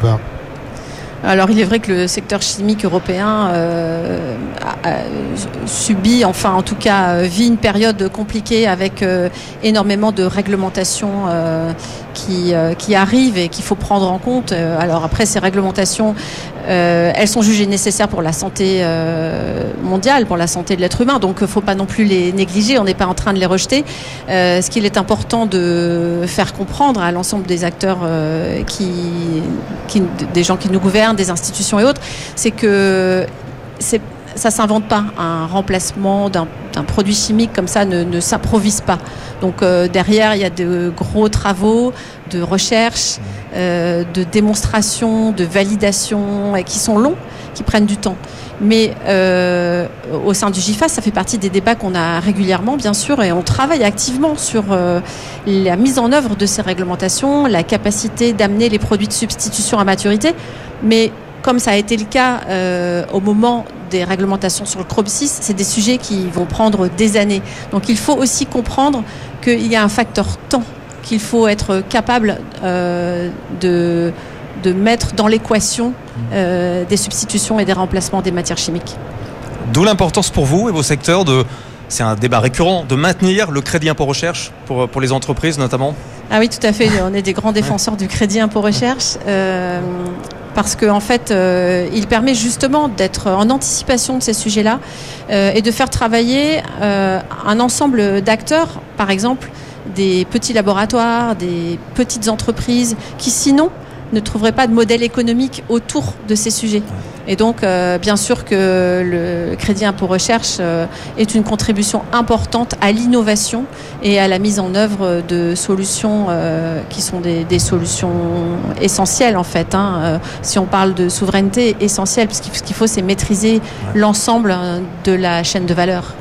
Alors il est vrai que le secteur chimique européen euh, a, a subi, enfin en tout cas vit une période compliquée avec euh, énormément de réglementations euh, qui, euh, qui arrivent et qu'il faut prendre en compte. Alors après ces réglementations, euh, elles sont jugées nécessaires pour la santé euh, mondiale, pour la santé de l'être humain, donc il ne faut pas non plus les négliger, on n'est pas en train de les rejeter. Euh, ce qu'il est important de faire comprendre à l'ensemble des acteurs, euh, qui, qui, des gens qui nous gouvernent, des institutions et autres, c'est que c'est, ça ne s'invente pas. Un remplacement d'un, d'un produit chimique comme ça ne, ne s'improvise pas. Donc euh, derrière, il y a de gros travaux de recherche, euh, de démonstration, de validation, et qui sont longs, qui prennent du temps. Mais euh, au sein du GIFAS, ça fait partie des débats qu'on a régulièrement, bien sûr, et on travaille activement sur euh, la mise en œuvre de ces réglementations, la capacité d'amener les produits de substitution à maturité. Mais comme ça a été le cas euh, au moment des réglementations sur le chrome six, c'est des sujets qui vont prendre des années. Donc il faut aussi comprendre qu'il y a un facteur temps, qu'il faut être capable euh, de, de mettre dans l'équation euh, des substitutions et des remplacements des matières chimiques. D'où l'importance pour vous et vos secteurs de, c'est un débat récurrent, de maintenir le crédit impôt recherche pour, pour les entreprises notamment. Ah oui, tout à fait. On est des grands défenseurs du crédit impôt recherche. Euh, parce qu'en en fait, euh, il permet justement d'être en anticipation de ces sujets-là euh, et de faire travailler euh, un ensemble d'acteurs, par exemple des petits laboratoires, des petites entreprises qui sinon ne trouveraient pas de modèle économique autour de ces sujets. Et donc, euh, bien sûr que le crédit impôt recherche euh, est une contribution importante à l'innovation et à la mise en œuvre de solutions euh, qui sont des, des solutions essentielles en fait. Hein. Euh, si on parle de souveraineté essentielle, parce qu'il, ce qu'il faut, c'est maîtriser ouais. l'ensemble de la chaîne de valeur.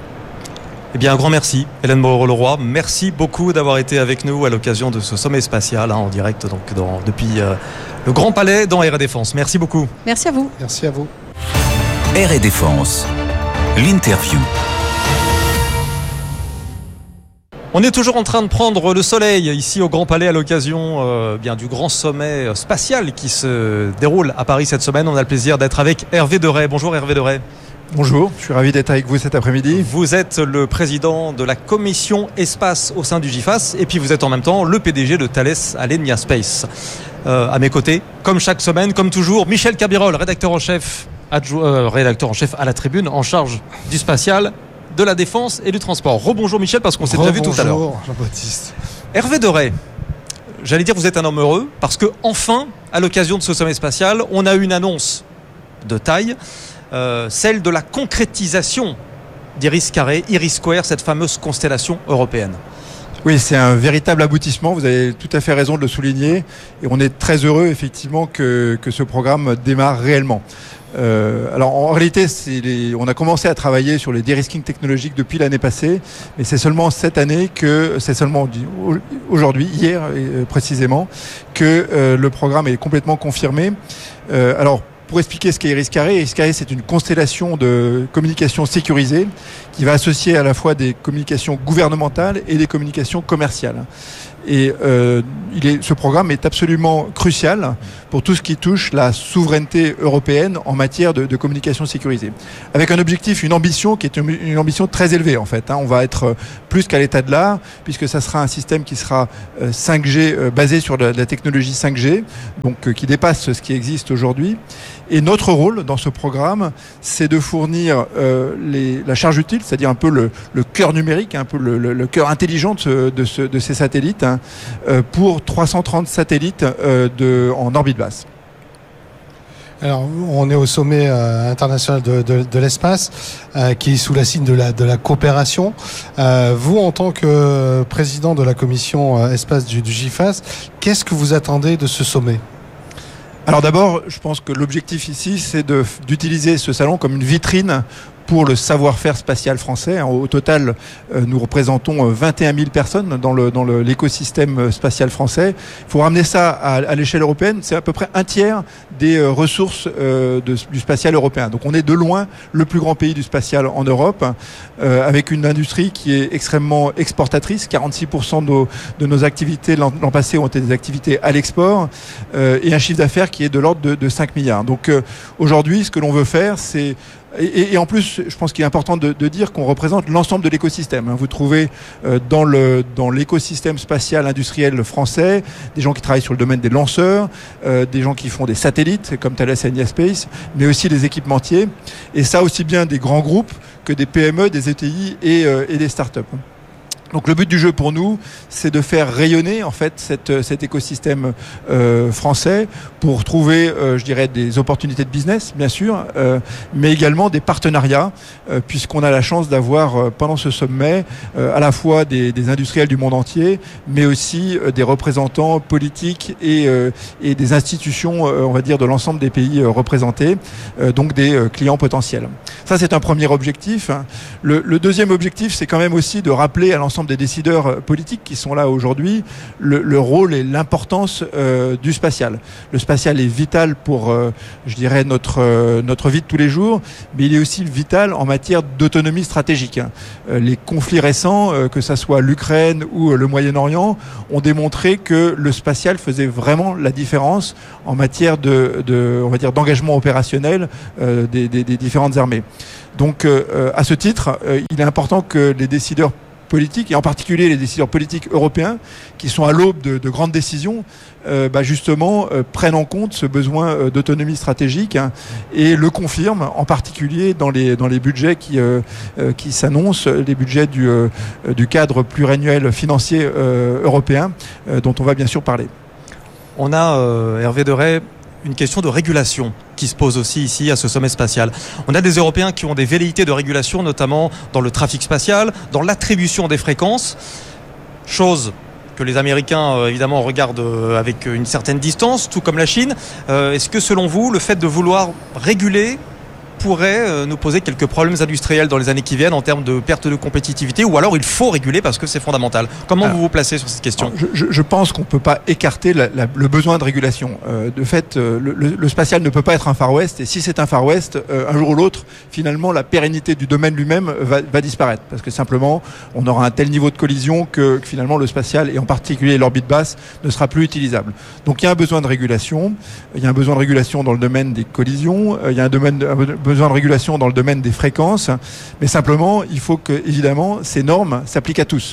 Eh bien, un grand merci, Hélène Moreau-Leroy. Merci beaucoup d'avoir été avec nous à l'occasion de ce sommet spatial, hein, en direct donc, dans, depuis euh, le Grand Palais dans R et Défense. Merci beaucoup. Merci à vous. Merci à vous. R et Défense, l'interview. On est toujours en train de prendre le soleil ici au Grand Palais à l'occasion euh, bien du grand sommet spatial qui se déroule à Paris cette semaine. On a le plaisir d'être avec Hervé Deray. Bonjour Hervé Deray. Bonjour, je suis ravi d'être avec vous cet après-midi. Vous êtes le président de la commission espace au sein du GIFAS et puis vous êtes en même temps le P D G de Thales Alenia Space. Euh, à mes côtés, comme chaque semaine, comme toujours, Michel Cabirol, rédacteur en chef, adjou- euh, rédacteur en chef à la Tribune, en charge du spatial, de la défense et du transport. Rebonjour Michel, parce qu'on s'est déjà vu tout à l'heure. Bonjour Jean-Baptiste. Hervé Deray, j'allais dire vous êtes un homme heureux parce que enfin, à l'occasion de ce sommet spatial, on a eu une annonce de taille. euh, celle de la concrétisation d'Iris Carré, Iris Square, cette fameuse constellation européenne. Oui, c'est un véritable aboutissement, vous avez tout à fait raison de le souligner, et on est très heureux effectivement que, que ce programme démarre réellement. Euh, alors en réalité, c'est les, on a commencé à travailler sur les de-risking technologiques depuis l'année passée, mais c'est seulement cette année que, c'est seulement aujourd'hui, hier euh, précisément, que euh, le programme est complètement confirmé. Euh, alors pour expliquer ce qu'est Iris Carré, Iris Carré c'est une constellation de communication sécurisée qui va associer à la fois des communications gouvernementales et des communications commerciales. Et euh, il est, ce programme est absolument crucial pour tout ce qui touche la souveraineté européenne en matière de, de communication sécurisée. Avec un objectif, une ambition qui est une, une ambition très élevée en fait. Hein. On va être plus qu'à l'état de l'art puisque ça sera un système qui sera euh, cinq G, euh, basé sur la, la technologie cinq G, donc euh, qui dépasse ce qui existe aujourd'hui. Et notre rôle dans ce programme, c'est de fournir euh, les, la charge utile, c'est-à-dire un peu le, le cœur numérique, un peu le, le, le cœur intelligent de, ce, de, ce, de ces satellites, hein, euh, pour trois cent trente satellites euh, de, en orbite basse. Alors, on est au sommet euh, international de, de, de l'espace, euh, qui est sous la signe de la, de la coopération. Euh, vous, en tant que président de la commission euh, espace du, du G I F A S, qu'est-ce que vous attendez de ce sommet ? Alors d'abord, je pense que l'objectif ici, c'est de, d'utiliser ce salon comme une vitrine pour le savoir-faire spatial français. Au total, nous représentons vingt et un mille personnes dans, le, dans le, l'écosystème spatial français. Il faut ramener ça à, à l'échelle européenne. C'est à peu près un tiers des ressources euh, de, du spatial européen. Donc on est de loin le plus grand pays du spatial en Europe, euh, avec une industrie qui est extrêmement exportatrice. quarante-six pour cent de nos, de nos activités l'an, l'an passé ont été des activités à l'export, euh, et un chiffre d'affaires qui est de l'ordre de, de cinq milliards. Donc euh, aujourd'hui, ce que l'on veut faire, c'est Et, et en plus, je pense qu'il est important de, de dire qu'on représente l'ensemble de l'écosystème. Vous trouvez euh, dans, le, dans l'écosystème spatial industriel français des gens qui travaillent sur le domaine des lanceurs, euh, des gens qui font des satellites comme Thales et Nia Space, mais aussi des équipementiers. Et ça aussi bien des grands groupes que des P M E, des E T I et, euh, et des startups. Donc le but du jeu pour nous, c'est de faire rayonner en fait cette, cet écosystème euh, français pour trouver, euh, je dirais, des opportunités de business, bien sûr, euh, mais également des partenariats, euh, puisqu'on a la chance d'avoir euh, pendant ce sommet euh, à la fois des, des industriels du monde entier, mais aussi euh, des représentants politiques et, euh, et des institutions, euh, on va dire, de l'ensemble des pays euh, représentés, euh, donc des euh, clients potentiels. Ça, c'est un premier objectif. Le, le deuxième objectif, c'est quand même aussi de rappeler à l'ensemble des décideurs politiques qui sont là aujourd'hui le, le rôle et l'importance euh, du spatial. Le spatial est vital pour, euh, je dirais, notre, euh, notre vie de tous les jours, mais il est aussi vital en matière d'autonomie stratégique. Euh, les conflits récents, euh, que ça soit l'Ukraine ou euh, le Moyen-Orient, ont démontré que le spatial faisait vraiment la différence en matière de, de on va dire, d'engagement opérationnel euh, des, des, des différentes armées. Donc, euh, à ce titre, euh, il est important que les décideurs politiques, et en particulier les décideurs politiques européens, qui sont à l'aube de, de grandes décisions, euh, bah justement euh, prennent en compte ce besoin euh, d'autonomie stratégique, hein, et le confirment, en particulier dans les, dans les budgets qui, euh, euh, qui s'annoncent, les budgets du, euh, du cadre pluriannuel financier euh, européen, euh, dont on va bien sûr parler. On a, euh, Hervé Deray, une question de régulation qui se pose aussi ici à ce sommet spatial. On a des Européens qui ont des velléités de régulation, notamment dans le trafic spatial, dans l'attribution des fréquences, chose que les Américains euh, évidemment regardent euh, avec une certaine distance, tout comme la Chine. Euh, est-ce que selon vous, le fait de vouloir réguler pourrait euh, nous poser quelques problèmes industriels dans les années qui viennent en termes de perte de compétitivité, ou alors il faut réguler parce que c'est fondamental? Comment alors, vous vous placez sur cette question? je, je, je pense qu'on ne peut pas écarter la, la, le besoin de régulation. Euh, de fait, euh, le, le spatial ne peut pas être un Far West, et si c'est un Far West, euh, un jour ou l'autre, finalement, la pérennité du domaine lui-même va, va disparaître, parce que simplement, on aura un tel niveau de collision que, que finalement le spatial, et en particulier l'orbite basse, ne sera plus utilisable. Donc il y a un besoin de régulation, il y a un besoin de régulation dans le domaine des collisions, il y a un, domaine, un besoin de régulation dans le domaine des fréquences, mais simplement, il faut que, évidemment, ces normes s'appliquent à tous.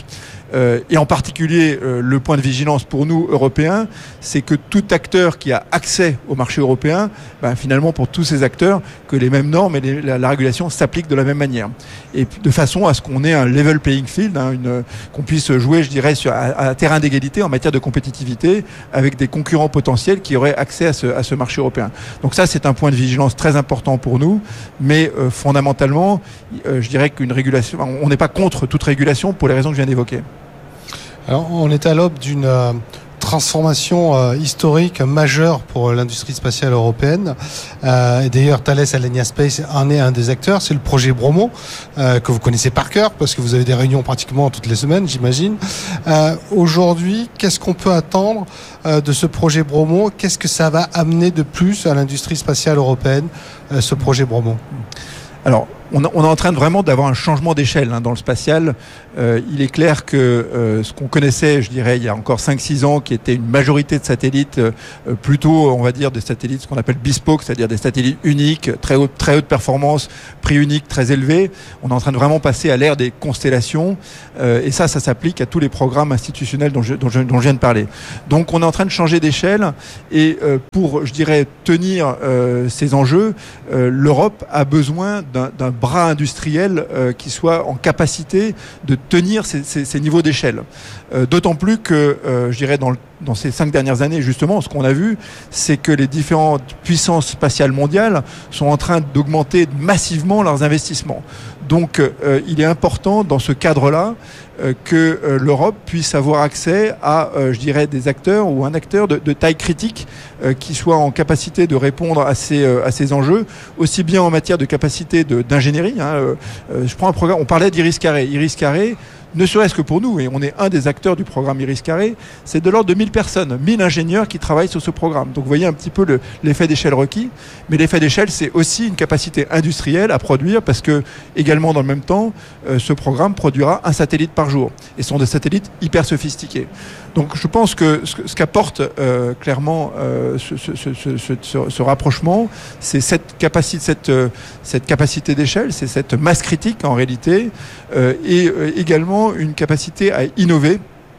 Euh, et en particulier, euh, le point de vigilance pour nous, Européens, c'est que tout acteur qui a accès au marché européen, ben, finalement pour tous ces acteurs, que les mêmes normes et les, la, la régulation s'appliquent de la même manière. Et de façon à ce qu'on ait un level playing field, hein, une, qu'on puisse jouer, je dirais, sur, à, à terrain d'égalité en matière de compétitivité avec des concurrents potentiels qui auraient accès à ce, à ce marché européen. Donc ça, c'est un point de vigilance très important pour nous, mais euh, fondamentalement, euh, je dirais qu'une régulation, on n'est pas contre toute régulation pour les raisons que je viens d'évoquer. Alors, on est à l'aube d'une euh, transformation euh, historique majeure pour l'industrie spatiale européenne. Euh, et d'ailleurs, Thales Alenia Space en est un des acteurs. C'est le projet Bromo, euh, que vous connaissez par cœur, parce que vous avez des réunions pratiquement toutes les semaines, j'imagine. Euh, aujourd'hui, qu'est-ce qu'on peut attendre euh, de ce projet Bromo ? Qu'est-ce que ça va amener de plus à l'industrie spatiale européenne, euh, ce projet Bromo ? Alors, on, on est en train de vraiment d'avoir un changement d'échelle hein, dans le spatial. Euh, il est clair que euh, ce qu'on connaissait, je dirais, il y a encore cinq six ans, qui était une majorité de satellites, euh, plutôt, on va dire, des satellites, ce qu'on appelle bespoke, c'est-à-dire des satellites uniques, très haute, très haute performance, prix unique, très élevé. On est en train de vraiment passer à l'ère des constellations. Euh, et ça, ça s'applique à tous les programmes institutionnels dont je, dont, je, dont je viens de parler. Donc, on est en train de changer d'échelle. Et euh, pour, je dirais, tenir euh, ces enjeux, euh, l'Europe a besoin d'un, d'un bras industriel euh, qui soit en capacité de tenir ces, ces, ces niveaux d'échelle. Euh, d'autant plus que, euh, je dirais, dans, le, dans ces cinq dernières années, justement, ce qu'on a vu, c'est que les différentes puissances spatiales mondiales sont en train d'augmenter massivement leurs investissements. Donc, euh, il est important, dans ce cadre-là, euh, que euh, l'Europe puisse avoir accès à, euh, je dirais, des acteurs ou un acteur de, de taille critique euh, qui soit en capacité de répondre à ces, euh, à ces enjeux, aussi bien en matière de capacité de, d'ingénierie. Hein, euh, je prends un programme, on parlait d'Iris Carré. Iris Carré, ne serait-ce que pour nous, et on est un des acteurs du programme Iris Carré, c'est de l'ordre de mille personnes, mille ingénieurs qui travaillent sur ce programme. Donc vous voyez un petit peu le, l'effet d'échelle requis, mais l'effet d'échelle, c'est aussi une capacité industrielle à produire, parce que, également dans le même temps, euh, ce programme produira un satellite par jour. Et ce sont des satellites hyper sophistiqués. Donc je pense que ce, ce qu'apporte euh, clairement euh, ce, ce, ce, ce, ce, ce rapprochement, c'est cette capacité, cette, euh, cette capacité d'échelle, c'est cette masse critique en réalité, euh, et euh, également une capacité à innover,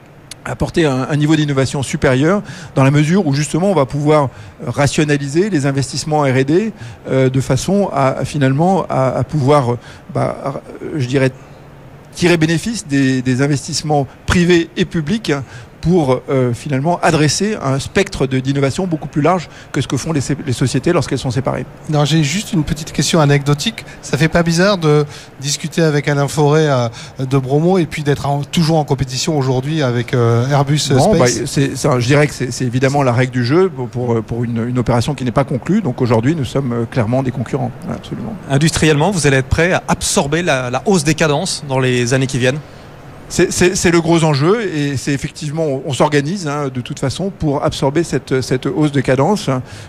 à apporter un, un niveau d'innovation supérieur, dans la mesure où justement on va pouvoir rationaliser les investissements R et D euh, de façon à, à finalement à, à pouvoir, bah, je dirais, tirer bénéfice des, des investissements privés et publics pour euh, finalement adresser un spectre de, d'innovation beaucoup plus large que ce que font les, les sociétés lorsqu'elles sont séparées. Non, j'ai juste une petite question anecdotique. Ça fait pas bizarre de discuter avec Alain Fauré euh, de Bromo et puis d'être en, toujours en compétition aujourd'hui avec euh, Airbus bon, Space bah, c'est, ça, je dirais que c'est, c'est évidemment la règle du jeu pour, pour, pour une, une opération qui n'est pas conclue. Donc aujourd'hui, nous sommes clairement des concurrents. Absolument. Industriellement, vous allez être prêt à absorber la, la hausse des cadences dans les années qui viennent ? C'est, c'est, c'est le gros enjeu et c'est effectivement, on, on s'organise hein, de toute façon pour absorber cette, cette hausse de cadence.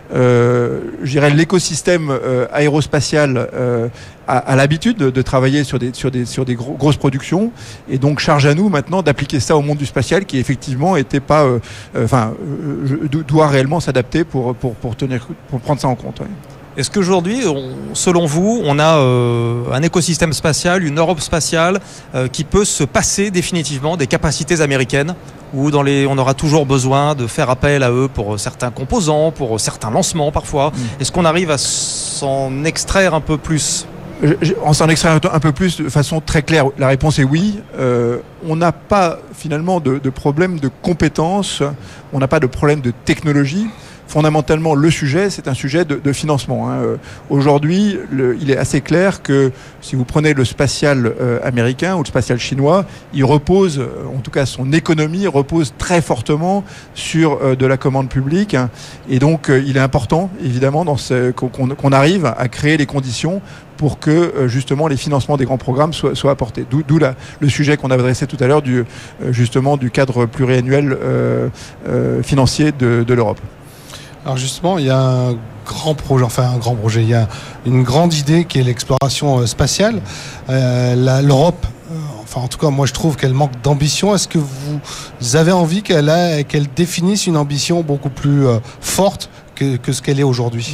Euh, je dirais l'écosystème euh, aérospatial euh, a, a l'habitude de, de travailler sur des, sur des, sur des gros, grosses productions et donc charge à nous maintenant d'appliquer ça au monde du spatial qui effectivement était pas, euh, euh, enfin, euh, doit réellement s'adapter pour, pour, pour, tenir, pour prendre ça en compte. Ouais. Est-ce qu'aujourd'hui, on, selon vous, on a euh, un écosystème spatial, une Europe spatiale euh, qui peut se passer définitivement des capacités américaines ou dans les, on aura toujours besoin de faire appel à eux pour certains composants, pour certains lancements parfois. Mmh. Est-ce qu'on arrive à s'en extraire un peu plus ? On s'en extrait un peu plus de façon très claire. La réponse est oui. Euh, on n'a pas finalement de, de problème de compétences, on n'a pas de problème de technologie. Fondamentalement, le sujet, c'est un sujet de, de financement. Hein. Euh, aujourd'hui, le, il est assez clair que si vous prenez le spatial euh, américain ou le spatial chinois, il repose, euh, en tout cas son économie repose très fortement sur euh, de la commande publique. Hein. Et donc, euh, il est important, évidemment, dans ce, qu'on, qu'on arrive à créer les conditions pour que euh, justement les financements des grands programmes soient, soient apportés. D'où, d'où la, le sujet qu'on a adressé tout à l'heure du, euh, justement du cadre pluriannuel euh, euh, financier de, de l'Europe. Alors justement, il y a un grand projet, enfin un grand projet, il y a une grande idée qui est l'exploration spatiale. Euh, la, L'Europe, euh, enfin en tout cas moi je trouve qu'elle manque d'ambition. Est-ce que vous avez envie qu'elle, a, qu'elle définisse une ambition beaucoup plus euh, forte que, que ce qu'elle est aujourd'hui ?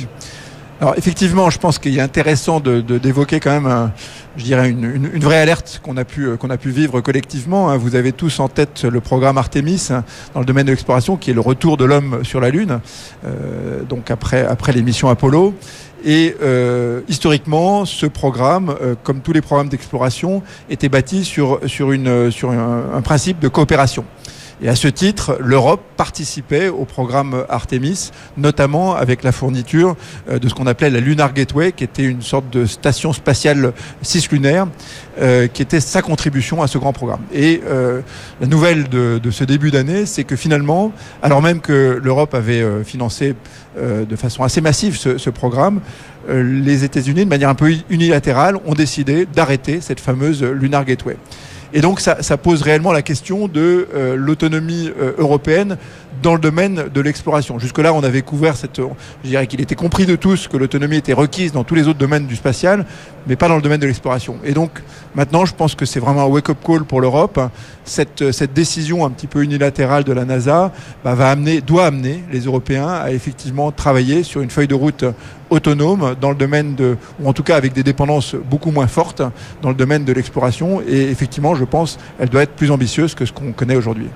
Alors effectivement, je pense qu'il est intéressant de, de, d'évoquer quand même, un, je dirais, une, une, une vraie alerte qu'on a pu qu'on a pu vivre collectivement. Vous avez tous en tête le programme Artemis dans le domaine de l'exploration, qui est le retour de l'homme sur la Lune, euh, donc après après les missions Apollo. Et euh, historiquement, ce programme, euh, comme tous les programmes d'exploration, était bâti sur sur une sur un, un principe de coopération. Et à ce titre, l'Europe participait au programme Artemis, notamment avec la fourniture de ce qu'on appelait la Lunar Gateway, qui était une sorte de station spatiale cislunaire, euh, qui était sa contribution à ce grand programme. Et euh, la nouvelle de, de ce début d'année, c'est que finalement, alors même que l'Europe avait euh, financé euh, de façon assez massive ce, ce programme, euh, les États-Unis, de manière un peu unilatérale, ont décidé d'arrêter cette fameuse Lunar Gateway. Et donc ça, ça pose réellement la question de euh, l'autonomie euh, européenne dans le domaine de l'exploration. Jusque-là, on avait couvert cette... Je dirais qu'il était compris de tous que l'autonomie était requise dans tous les autres domaines du spatial, mais pas dans le domaine de l'exploration. Et donc, maintenant, je pense que c'est vraiment un wake-up call pour l'Europe. Cette, cette décision un petit peu unilatérale de la NASA bah, va amener, doit amener les Européens à effectivement travailler sur une feuille de route autonome dans le domaine de... ou en tout cas avec des dépendances beaucoup moins fortes dans le domaine de l'exploration. Et effectivement, je pense, elle doit être plus ambitieuse que ce qu'on connaît aujourd'hui.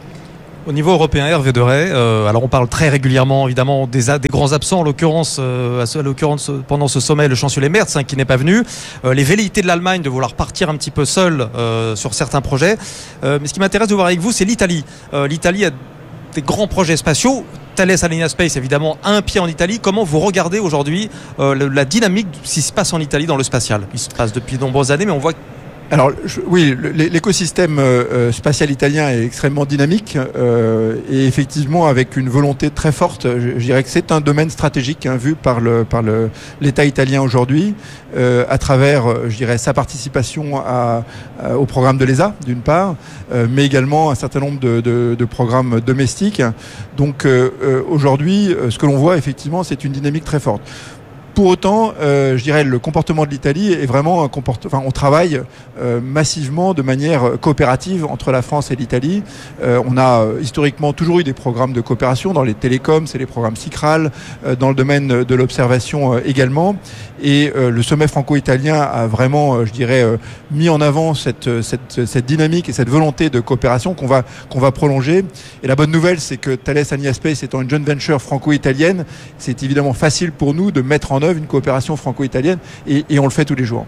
Au niveau européen, Hervé Deray, euh, alors on parle très régulièrement évidemment des, des grands absents, en l'occurrence, euh, à l'occurrence pendant ce sommet, le chancelier Merz hein, qui n'est pas venu, euh, les velléités de l'Allemagne de vouloir partir un petit peu seul euh, sur certains projets. Euh, mais ce qui m'intéresse de voir avec vous, c'est l'Italie. Euh, L'Italie a des grands projets spatiaux. Thales Alenia Space, évidemment, a un pied en Italie. Comment vous regardez aujourd'hui euh, la dynamique de ce qui se passe en Italie dans le spatial ? Il se passe depuis de nombreuses années, mais on voit Alors je, oui, l'écosystème euh, spatial italien est extrêmement dynamique euh, et effectivement avec une volonté très forte. Je, je dirais que c'est un domaine stratégique hein, vu par le par le l'État italien aujourd'hui euh, à travers, je dirais, sa participation à, à, au programme de l'E S A d'une part, euh, mais également un certain nombre de, de, de programmes domestiques. Donc euh, euh, aujourd'hui, ce que l'on voit effectivement, c'est une dynamique très forte. Pour autant, euh, je dirais le comportement de l'Italie est vraiment un comportement. Enfin, on travaille euh, massivement de manière coopérative entre la France et l'Italie. Euh, on a euh, historiquement toujours eu des programmes de coopération dans les télécoms, c'est les programmes SICRAL, euh, dans le domaine de l'observation euh, également. Et euh, le sommet franco-italien a vraiment, euh, je dirais, euh, mis en avant cette, cette, cette dynamique et cette volonté de coopération qu'on va qu'on va prolonger. Et la bonne nouvelle, c'est que Thales Alenia Space étant une joint venture franco-italienne, c'est évidemment facile pour nous de mettre en œuvre une coopération franco-italienne et, et on le fait tous les jours.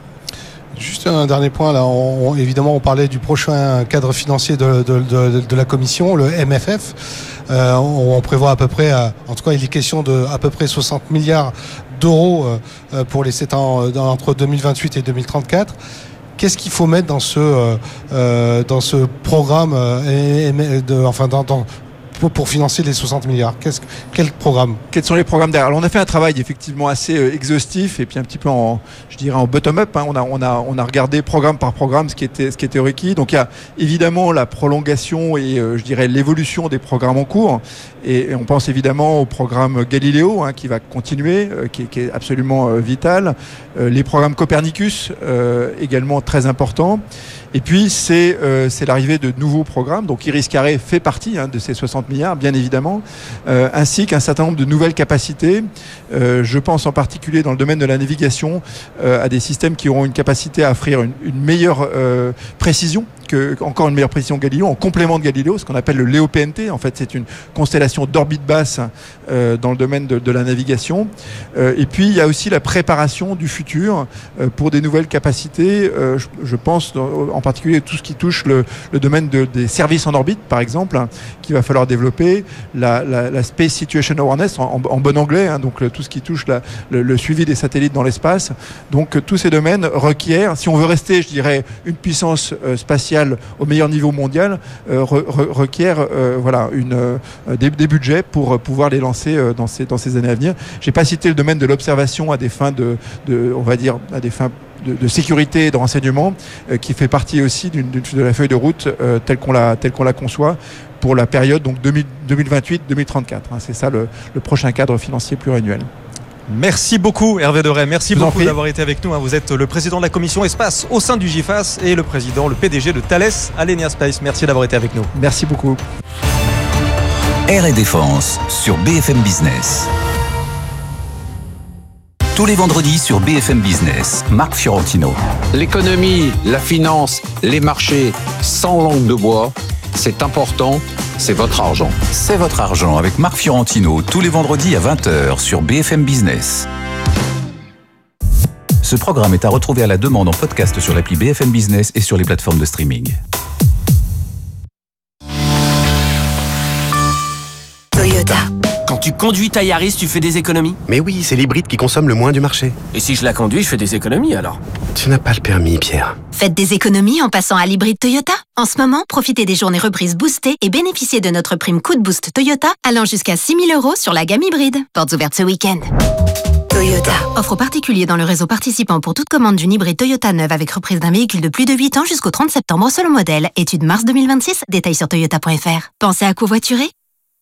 Juste un dernier point, là, on, évidemment on parlait du prochain cadre financier de, de, de, de la Commission, le M F F. Euh, on, on prévoit à peu près, à, en tout cas il est question de à peu près soixante milliards d'euros euh, pour les sept ans euh, entre deux mille vingt-huit et deux mille trente-quatre. Qu'est-ce qu'il faut mettre dans ce, euh, dans ce programme, euh, de, enfin dans, dans Pour, pour financer les soixante milliards. Qu'est-ce, quel programme ? Quels sont les programmes derrière ? Alors on a fait un travail effectivement assez euh, exhaustif et puis un petit peu en, je dirais en bottom-up. Hein. On a, on a, on a regardé programme par programme ce qui était, ce qui était requis. Donc il y a évidemment la prolongation et euh, je dirais l'évolution des programmes en cours. Et, et on pense évidemment au programme Galileo hein, qui va continuer, euh, qui, qui est absolument euh, vital. Euh, les programmes Copernicus euh, également très importants. Et puis c'est euh, c'est l'arrivée de nouveaux programmes. Donc Iris Carré fait partie hein, de ces soixante milliards, bien évidemment, euh, ainsi qu'un certain nombre de nouvelles capacités. Euh, je pense en particulier dans le domaine de la navigation euh, à des systèmes qui auront une capacité à offrir une, une meilleure euh, précision. Que, encore une meilleure précision Galileo, en complément de Galileo, ce qu'on appelle le Léo P N T. En fait, c'est une constellation d'orbite basse euh, dans le domaine de, de la navigation. Euh, et puis, il y a aussi la préparation du futur euh, pour des nouvelles capacités. Euh, je, je pense en particulier tout ce qui touche le, le domaine de, des services en orbite, par exemple, hein, qu'il va falloir développer. La, la, la Space Situation Awareness, en, en bon anglais, hein, donc le, tout ce qui touche la, le, le suivi des satellites dans l'espace. Donc, tous ces domaines requièrent, si on veut rester, je dirais, une puissance euh, spatiale au meilleur niveau mondial euh, re, re, requiert euh, voilà une euh, des, des budgets pour euh, pouvoir les lancer euh, dans ces dans ces années à venir. J'ai pas cité le domaine de l'observation à des fins de, de on va dire à des fins de, de sécurité et de renseignement euh, qui fait partie aussi d'une, d'une de la feuille de route euh, telle qu'on la telle qu'on la conçoit pour la période donc deux mille vingt-huit deux mille trente-quatre. Hein, c'est ça le, le prochain cadre financier pluriannuel. Merci beaucoup Hervé Deray, merci Vous beaucoup d'avoir été avec nous. Vous êtes le président de la commission espace au sein du GIFAS et le président, le P D G de Thales Alenia Space. Merci d'avoir été avec nous. Merci beaucoup. Air et Défense sur B F M Business. Tous les vendredis sur B F M Business. Marc Fiorentino. L'économie, la finance, les marchés, sans langue de bois, c'est important, c'est votre argent. C'est votre argent avec Marc Fiorentino, tous les vendredis à vingt heures sur B F M Business. Ce programme est à retrouver à la demande en podcast sur l'appli B F M Business et sur les plateformes de streaming. Toyota. Quand tu conduis ta Yaris, tu fais des économies? Mais oui, c'est l'hybride qui consomme le moins du marché. Et si je la conduis, je fais des économies alors? Tu n'as pas le permis, Pierre. Faites des économies en passant à l'hybride Toyota. En ce moment, profitez des journées reprises boostées et bénéficiez de notre prime coup de boost Toyota allant jusqu'à six mille euros sur la gamme hybride. Portes ouvertes ce week-end. Toyota. Offre particulier dans le réseau participant pour toute commande d'une hybride Toyota neuve avec reprise d'un véhicule de plus de huit ans jusqu'au trente septembre selon modèle. Étude mars deux mille vingt-six. Détails sur toyota point f r. Pensez à covoiturer?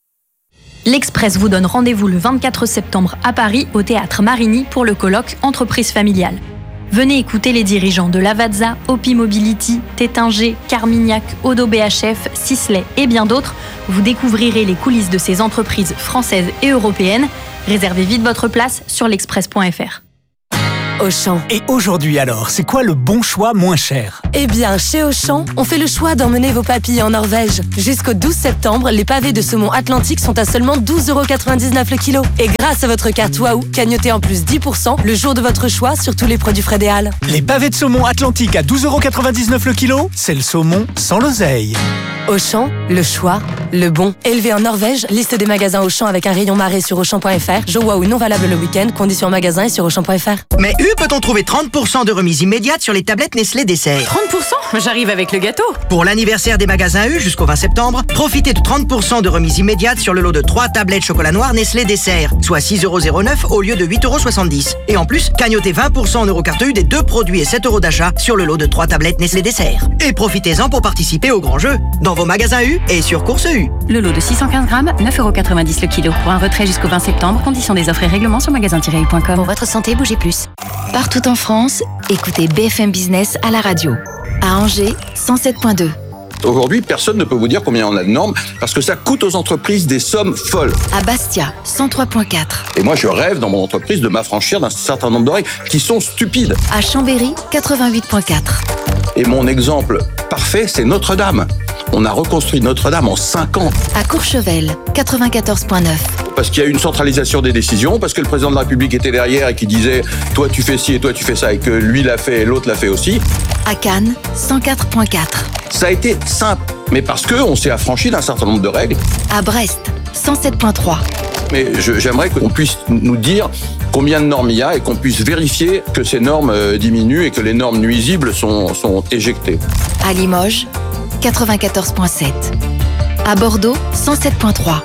L'Express vous donne rendez-vous le vingt-quatre septembre à Paris au Théâtre Marigny pour le colloque Entreprise familiale. Venez écouter les dirigeants de Lavazza, Opi Mobility, Tétinger, Carmignac, Odo B H F, Sisley et bien d'autres. Vous découvrirez les coulisses de ces entreprises françaises et européennes. Réservez vite votre place sur l'express point f r. Auchan. Et aujourd'hui alors, c'est quoi le bon choix moins cher? Eh bien, chez Auchan, on fait le choix d'emmener vos papilles en Norvège. Jusqu'au douze septembre, les pavés de saumon Atlantique sont à seulement douze euros quatre-vingt-dix-neuf le kilo. Et grâce à votre carte Waouh, cagnotez en plus dix pour cent le jour de votre choix sur tous les produits Fred et Hall. Les pavés de saumon Atlantique à douze euros quatre-vingt-dix-neuf le kilo, c'est le saumon sans l'oseille. Auchan, le choix, le bon. Élevé en Norvège, liste des magasins Auchan avec un rayon marée sur Auchan point f r. Jour Waouh non valable le week-end, conditions en magasin et sur Auchan point f r. Mais U peut-on trouver trente pour cent de remise immédiate sur les tablettes Nestlé Dessert? trente pour cent? J'arrive avec le gâteau. Pour l'anniversaire des magasins U jusqu'au vingt septembre, profitez de trente pour cent de remise immédiate sur le lot de trois tablettes chocolat noir Nestlé Dessert, soit six euros zéro neuf au lieu de huit euros soixante-dix. Et en plus, cagnotez vingt pour cent en eurocarte U des deux produits et sept euros d'achat sur le lot de trois tablettes Nestlé Dessert. Et profitez-en pour participer au grand jeu dans vos magasins U et sur Course U. Le lot de six cent quinze grammes, neuf euros quatre-vingt-dix le kilo. Pour un retrait jusqu'au vingt septembre, conditions des offres et règlements sur magasin tiret u point com. Pour votre santé, bougez plus. Partout en France, écoutez B F M Business à la radio. À Angers, cent sept virgule deux. Aujourd'hui, personne ne peut vous dire combien on a de normes parce que ça coûte aux entreprises des sommes folles. À Bastia, cent trois virgule quatre. Et moi, je rêve dans mon entreprise de m'affranchir d'un certain nombre de règles qui sont stupides. À Chambéry, quatre-vingt-huit virgule quatre. Et mon exemple parfait, c'est Notre-Dame. On a reconstruit Notre-Dame en cinq ans. À Courchevel, quatre-vingt-quatorze virgule neuf. Parce qu'il y a eu une centralisation des décisions, parce que le président de la République était derrière et qui disait « toi tu fais ci et toi tu fais ça » et que lui l'a fait et l'autre l'a fait aussi. À Cannes, cent quatre virgule quatre. Ça a été simple, mais parce qu'on s'est affranchi d'un certain nombre de règles. À Brest, cent sept virgule trois. Mais je, j'aimerais qu'on puisse nous dire combien de normes il y a et qu'on puisse vérifier que ces normes diminuent et que les normes nuisibles sont, sont éjectées. À Limoges, quatre-vingt-quatorze virgule sept. À Bordeaux, cent sept virgule trois.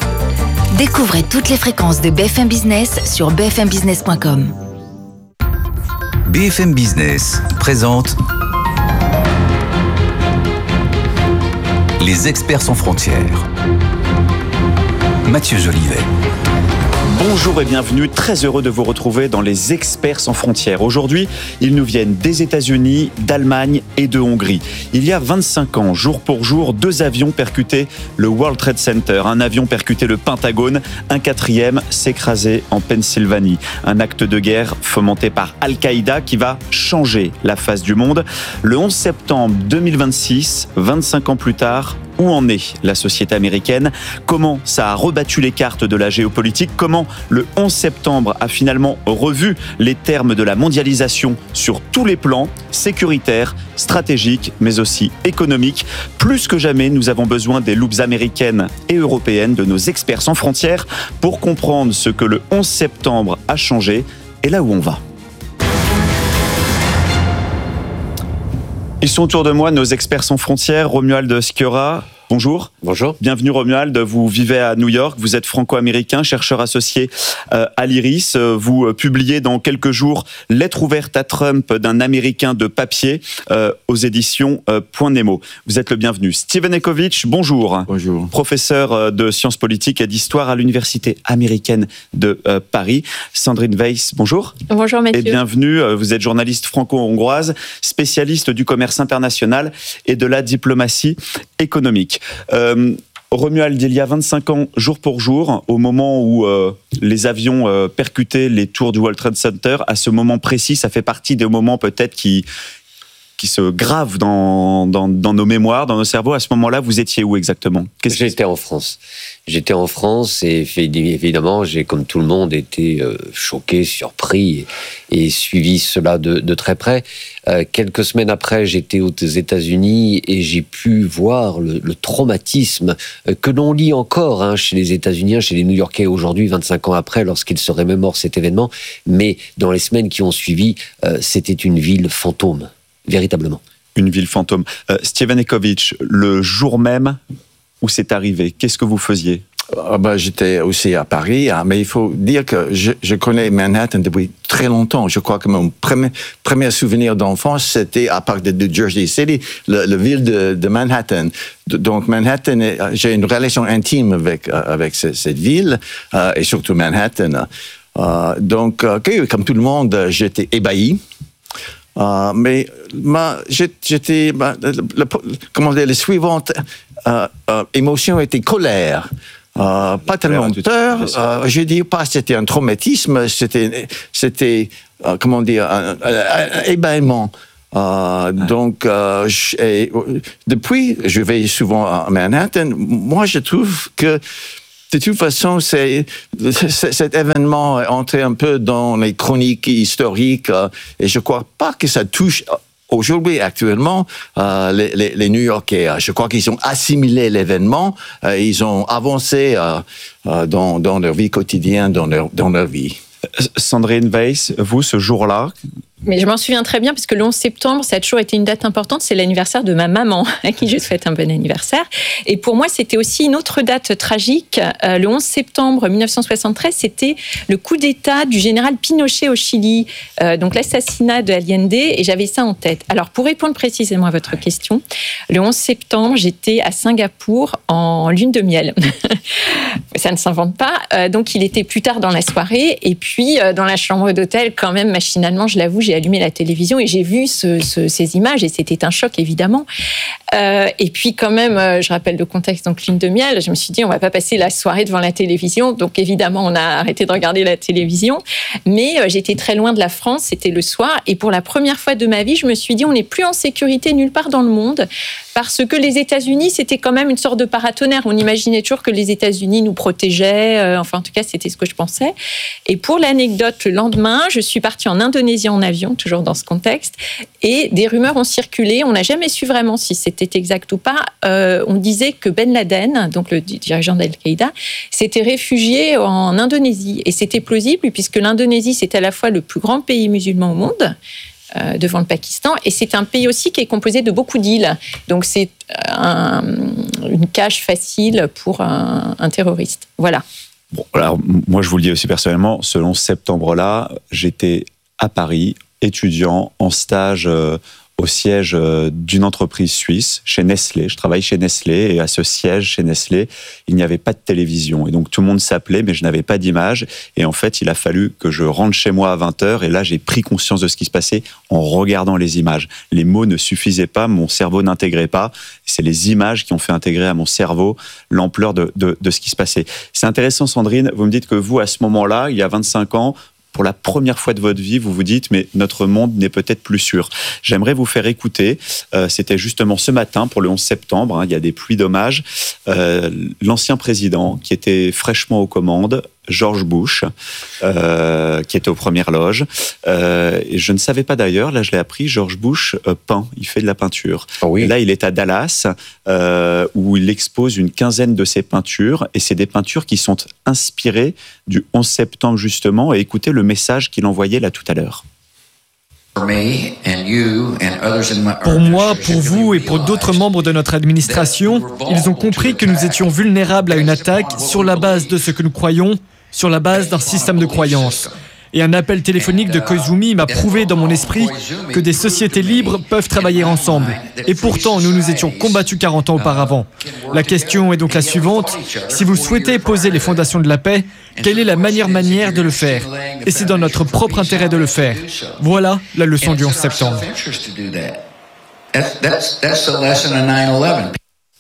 Découvrez toutes les fréquences de B F M Business sur b f m business point com. B F M Business présente Les experts sans frontières. Mathieu Jolivet. Bonjour et bienvenue, très heureux de vous retrouver dans les Experts sans frontières. Aujourd'hui, ils nous viennent des États-Unis, d'Allemagne et de Hongrie. Il y a vingt-cinq ans, jour pour jour, deux avions percutaient le World Trade Center. Un avion percutait le Pentagone, un quatrième s'écrasait en Pennsylvanie. Un acte de guerre fomenté par Al-Qaïda qui va changer la face du monde. Le onze septembre deux mille vingt-six, vingt-cinq ans plus tard, où en est la société américaine? Comment ça a rebattu les cartes de la géopolitique? Comment le onze septembre a finalement revu les termes de la mondialisation sur tous les plans, sécuritaires, stratégiques, mais aussi économiques? Plus que jamais, nous avons besoin des loupes américaines et européennes, de nos experts sans frontières, pour comprendre ce que le onze septembre a changé et là où on va. Ils sont autour de moi, nos experts sans frontières, Romuald Sciorra. Bonjour. Bonjour. Bienvenue Romuald, vous vivez à New York, vous êtes franco-américain, chercheur associé euh, à l'IRIS. Vous euh, publiez dans quelques jours Lettre ouverte à Trump d'un Américain de papier euh, aux éditions euh, Point Nemo. Vous êtes le bienvenu. Steven Ecovitch, bonjour. Bonjour. Professeur euh, de sciences politiques et d'histoire à l'Université américaine de euh, Paris. Sandrine Weiss, bonjour. Bonjour Mathieu. Et bienvenue, euh, vous êtes journaliste franco-hongroise, spécialiste du commerce international et de la diplomatie économique. Euh, Romuald, il y a vingt-cinq ans, jour pour jour, au moment où euh, les avions euh, percutaient les tours du World Trade Center, à ce moment précis, ça fait partie des moments peut-être qui, qui se gravent dans, dans, dans nos mémoires, dans nos cerveaux. À ce moment-là, vous étiez où exactement ? Qu'est-ce J'étais en France. J'étais en France et évidemment, j'ai, comme tout le monde, été euh, choqué, surpris et, et suivi cela de, de très près. Euh, quelques semaines après, j'étais aux États-Unis et j'ai pu voir le, le traumatisme que l'on lit encore hein, chez les États-Unis, chez les New-Yorkais aujourd'hui, vingt-cinq ans après, lorsqu'ils se remémorent cet événement. Mais dans les semaines qui ont suivi, euh, c'était une ville fantôme, véritablement. Une ville fantôme. Euh, Steven Ekovitch, le jour même où c'est arrivé, qu'est-ce que vous faisiez ? Ah ben, j'étais aussi à Paris, hein, mais il faut dire que je, je connais Manhattan depuis très longtemps. Je crois que mon premier, premier souvenir d'enfance, c'était à partir de Jersey City, le, le ville de, de Manhattan. Donc Manhattan, j'ai une relation intime avec, avec cette, cette ville, euh, et surtout Manhattan. Euh, donc, euh, comme tout le monde, j'étais ébahi. Euh, mais ma, j'étais, ma, le, le, comment dire, les suivantes euh, euh, émotions étaient colère. Euh, pas tellement peur, euh, je dis pas c'était un traumatisme, c'était, c'était euh, comment dire, un, un, un ébahissement. Euh, ouais. Donc, euh, je, et, depuis, je vais souvent à Manhattan. Moi, je trouve que de toute façon, c'est, c'est, cet événement est entré un peu dans les chroniques historiques euh, et je crois pas que ça touche aujourd'hui, actuellement, euh, les, les, les New-Yorkais. Je crois qu'ils ont assimilé l'événement, euh, ils ont avancé euh, euh, dans, dans leur vie quotidienne, dans leur, dans leur vie. Sandrine Weiss, vous, ce jour-là, mais je m'en souviens très bien, parce que le onze septembre, ça a toujours été une date importante. C'est l'anniversaire de ma maman, à qui je souhaite un bon anniversaire. Et pour moi, c'était aussi une autre date tragique. Euh, le onze septembre mille neuf cent soixante-treize, c'était le coup d'État du général Pinochet au Chili. Euh, donc l'assassinat de Allende, et j'avais ça en tête. Alors, pour répondre précisément à votre question, le onze septembre, j'étais à Singapour en lune de miel. Ça ne s'invente pas. Euh, donc, il était plus tard dans la soirée. Et puis, euh, dans la chambre d'hôtel, quand même, machinalement, je l'avoue, j'ai allumé la télévision et j'ai vu ce, ce, ces images et c'était un choc évidemment. Euh, et puis quand même, euh, je rappelle le contexte, donc lune de miel, je me suis dit on va pas passer la soirée devant la télévision, donc évidemment on a arrêté de regarder la télévision, mais euh, j'étais très loin de la France, c'était le soir et pour la première fois de ma vie, je me suis dit on n'est plus en sécurité nulle part dans le monde parce que les États-Unis c'était quand même une sorte de paratonnerre, on imaginait toujours que les États-Unis nous protégeaient, euh, enfin en tout cas c'était ce que je pensais. Et pour l'anecdote, le lendemain, je suis partie en Indonésie en avion, toujours dans ce contexte, et des rumeurs ont circulé, on n'a jamais su vraiment si c'était exact ou pas, euh, on disait que Ben Laden, donc le dirigeant d'Al-Qaïda, s'était réfugié en Indonésie, et c'était plausible puisque l'Indonésie c'est à la fois le plus grand pays musulman au monde, euh, devant le Pakistan, et c'est un pays aussi qui est composé de beaucoup d'îles, donc c'est un, une cache facile pour un, un terroriste. Voilà. Bon, alors moi je vous le dis aussi personnellement, ce onze septembre-là, j'étais à Paris, étudiant en stage euh, au siège euh, d'une entreprise suisse, chez Nestlé. Je travaille chez Nestlé et à ce siège chez Nestlé, il n'y avait pas de télévision. Et donc tout le monde s'appelait, mais je n'avais pas d'image. Et en fait, il a fallu que je rentre chez moi à vingt heures. Et là, j'ai pris conscience de ce qui se passait en regardant les images. Les mots ne suffisaient pas, mon cerveau n'intégrait pas. C'est les images qui ont fait intégrer à mon cerveau l'ampleur de, de, de ce qui se passait. C'est intéressant, Sandrine, vous me dites que vous, à ce moment-là, il y a vingt-cinq ans, pour la première fois de votre vie, vous vous dites, mais notre monde n'est peut-être plus sûr. J'aimerais vous faire écouter, euh, c'était justement ce matin, pour le onze septembre, hein, il y a des pluies d'hommages, euh, l'ancien président qui était fraîchement aux commandes, George Bush, euh, qui était aux premières loges. Euh, et je ne savais pas d'ailleurs, là je l'ai appris, George Bush euh, peint, il fait de la peinture. Oh oui. Là il est à Dallas, euh, où il expose une quinzaine de ses peintures, et c'est des peintures qui sont inspirées du onze septembre justement, et écoutez le message qu'il envoyait là tout à l'heure. Pour moi, pour vous et pour d'autres membres de notre administration, ils ont compris que nous étions vulnérables à une attaque sur la base de ce que nous croyons, sur la base d'un système de croyances. Et un appel téléphonique de Koizumi m'a prouvé dans mon esprit que des sociétés libres peuvent travailler ensemble. Et pourtant, nous nous étions combattus quarante ans auparavant. La question est donc la suivante. Si vous souhaitez poser les fondations de la paix, quelle est la meilleure manière de le faire ? Et c'est dans notre propre intérêt de le faire. Voilà la leçon du onze septembre.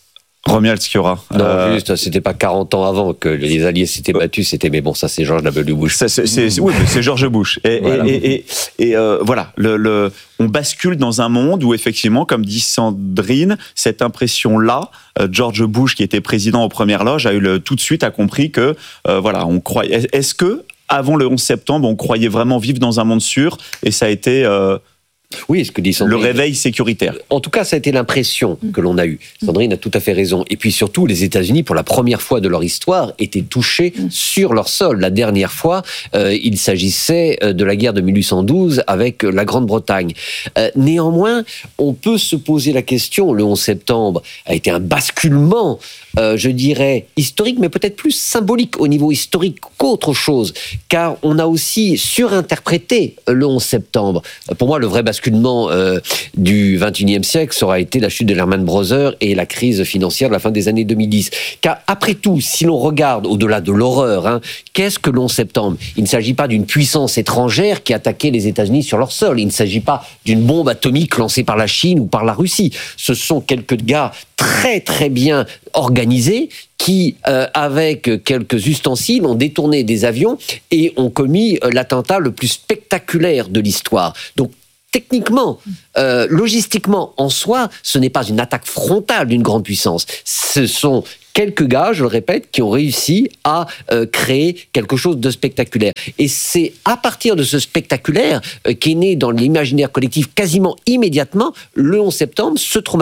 Romuald Sciorra. Non, euh... juste, c'était pas quarante ans avant que les Alliés s'étaient battus, c'était, mais bon, ça c'est George W. Bush. Ça, c'est, c'est, oui, mais c'est George Bush. Et, voilà, et, et, et, et euh, voilà, le, le, on bascule dans un monde où effectivement, comme dit Sandrine, cette impression-là, euh, George Bush, qui était président aux premières loges, a eu le, tout de suite a compris que, euh, voilà, on croyait. Est-ce que avant le onze septembre, on croyait vraiment vivre dans un monde sûr, et ça a été euh, oui, ce que dit Sandrine, le réveil sécuritaire. En tout cas, ça a été l'impression que l'on a eue. Sandrine a tout à fait raison. Et puis surtout, les États-Unis, pour la première fois de leur histoire, étaient touchés sur leur sol. La dernière fois, euh, il s'agissait de la guerre de mille huit cent douze avec la Grande-Bretagne. Euh, néanmoins, on peut se poser la question, le onze septembre a été un basculement, euh, je dirais, historique, mais peut-être plus symbolique au niveau historique qu'autre chose, car on a aussi surinterprété le onze septembre. Pour moi, le vrai basculement euh, du vingt et unième siècle, ça aura été la chute de Lehman Brothers et la crise financière de la fin des années deux mille dix. Car après tout, si l'on regarde au-delà de l'horreur, hein, qu'est-ce que le onze septembre ? Il ne s'agit pas d'une puissance étrangère qui attaquait les États-Unis sur leur sol. Il ne s'agit pas d'une bombe atomique lancée par la Chine ou par la Russie. Ce sont quelques gars très très bien organisés qui, euh, avec quelques ustensiles, ont détourné des avions et ont commis euh, l'attentat le plus spectaculaire de l'histoire. Donc, techniquement, euh, logistiquement, en soi, ce n'est pas une attaque frontale d'une grande puissance. Ce sont quelques gars, je le répète, qui ont réussi à euh, créer quelque chose de spectaculaire. Et c'est à partir de ce spectaculaire euh, qu'est né dans l'imaginaire collectif quasiment immédiatement le onze septembre, ce traumatisme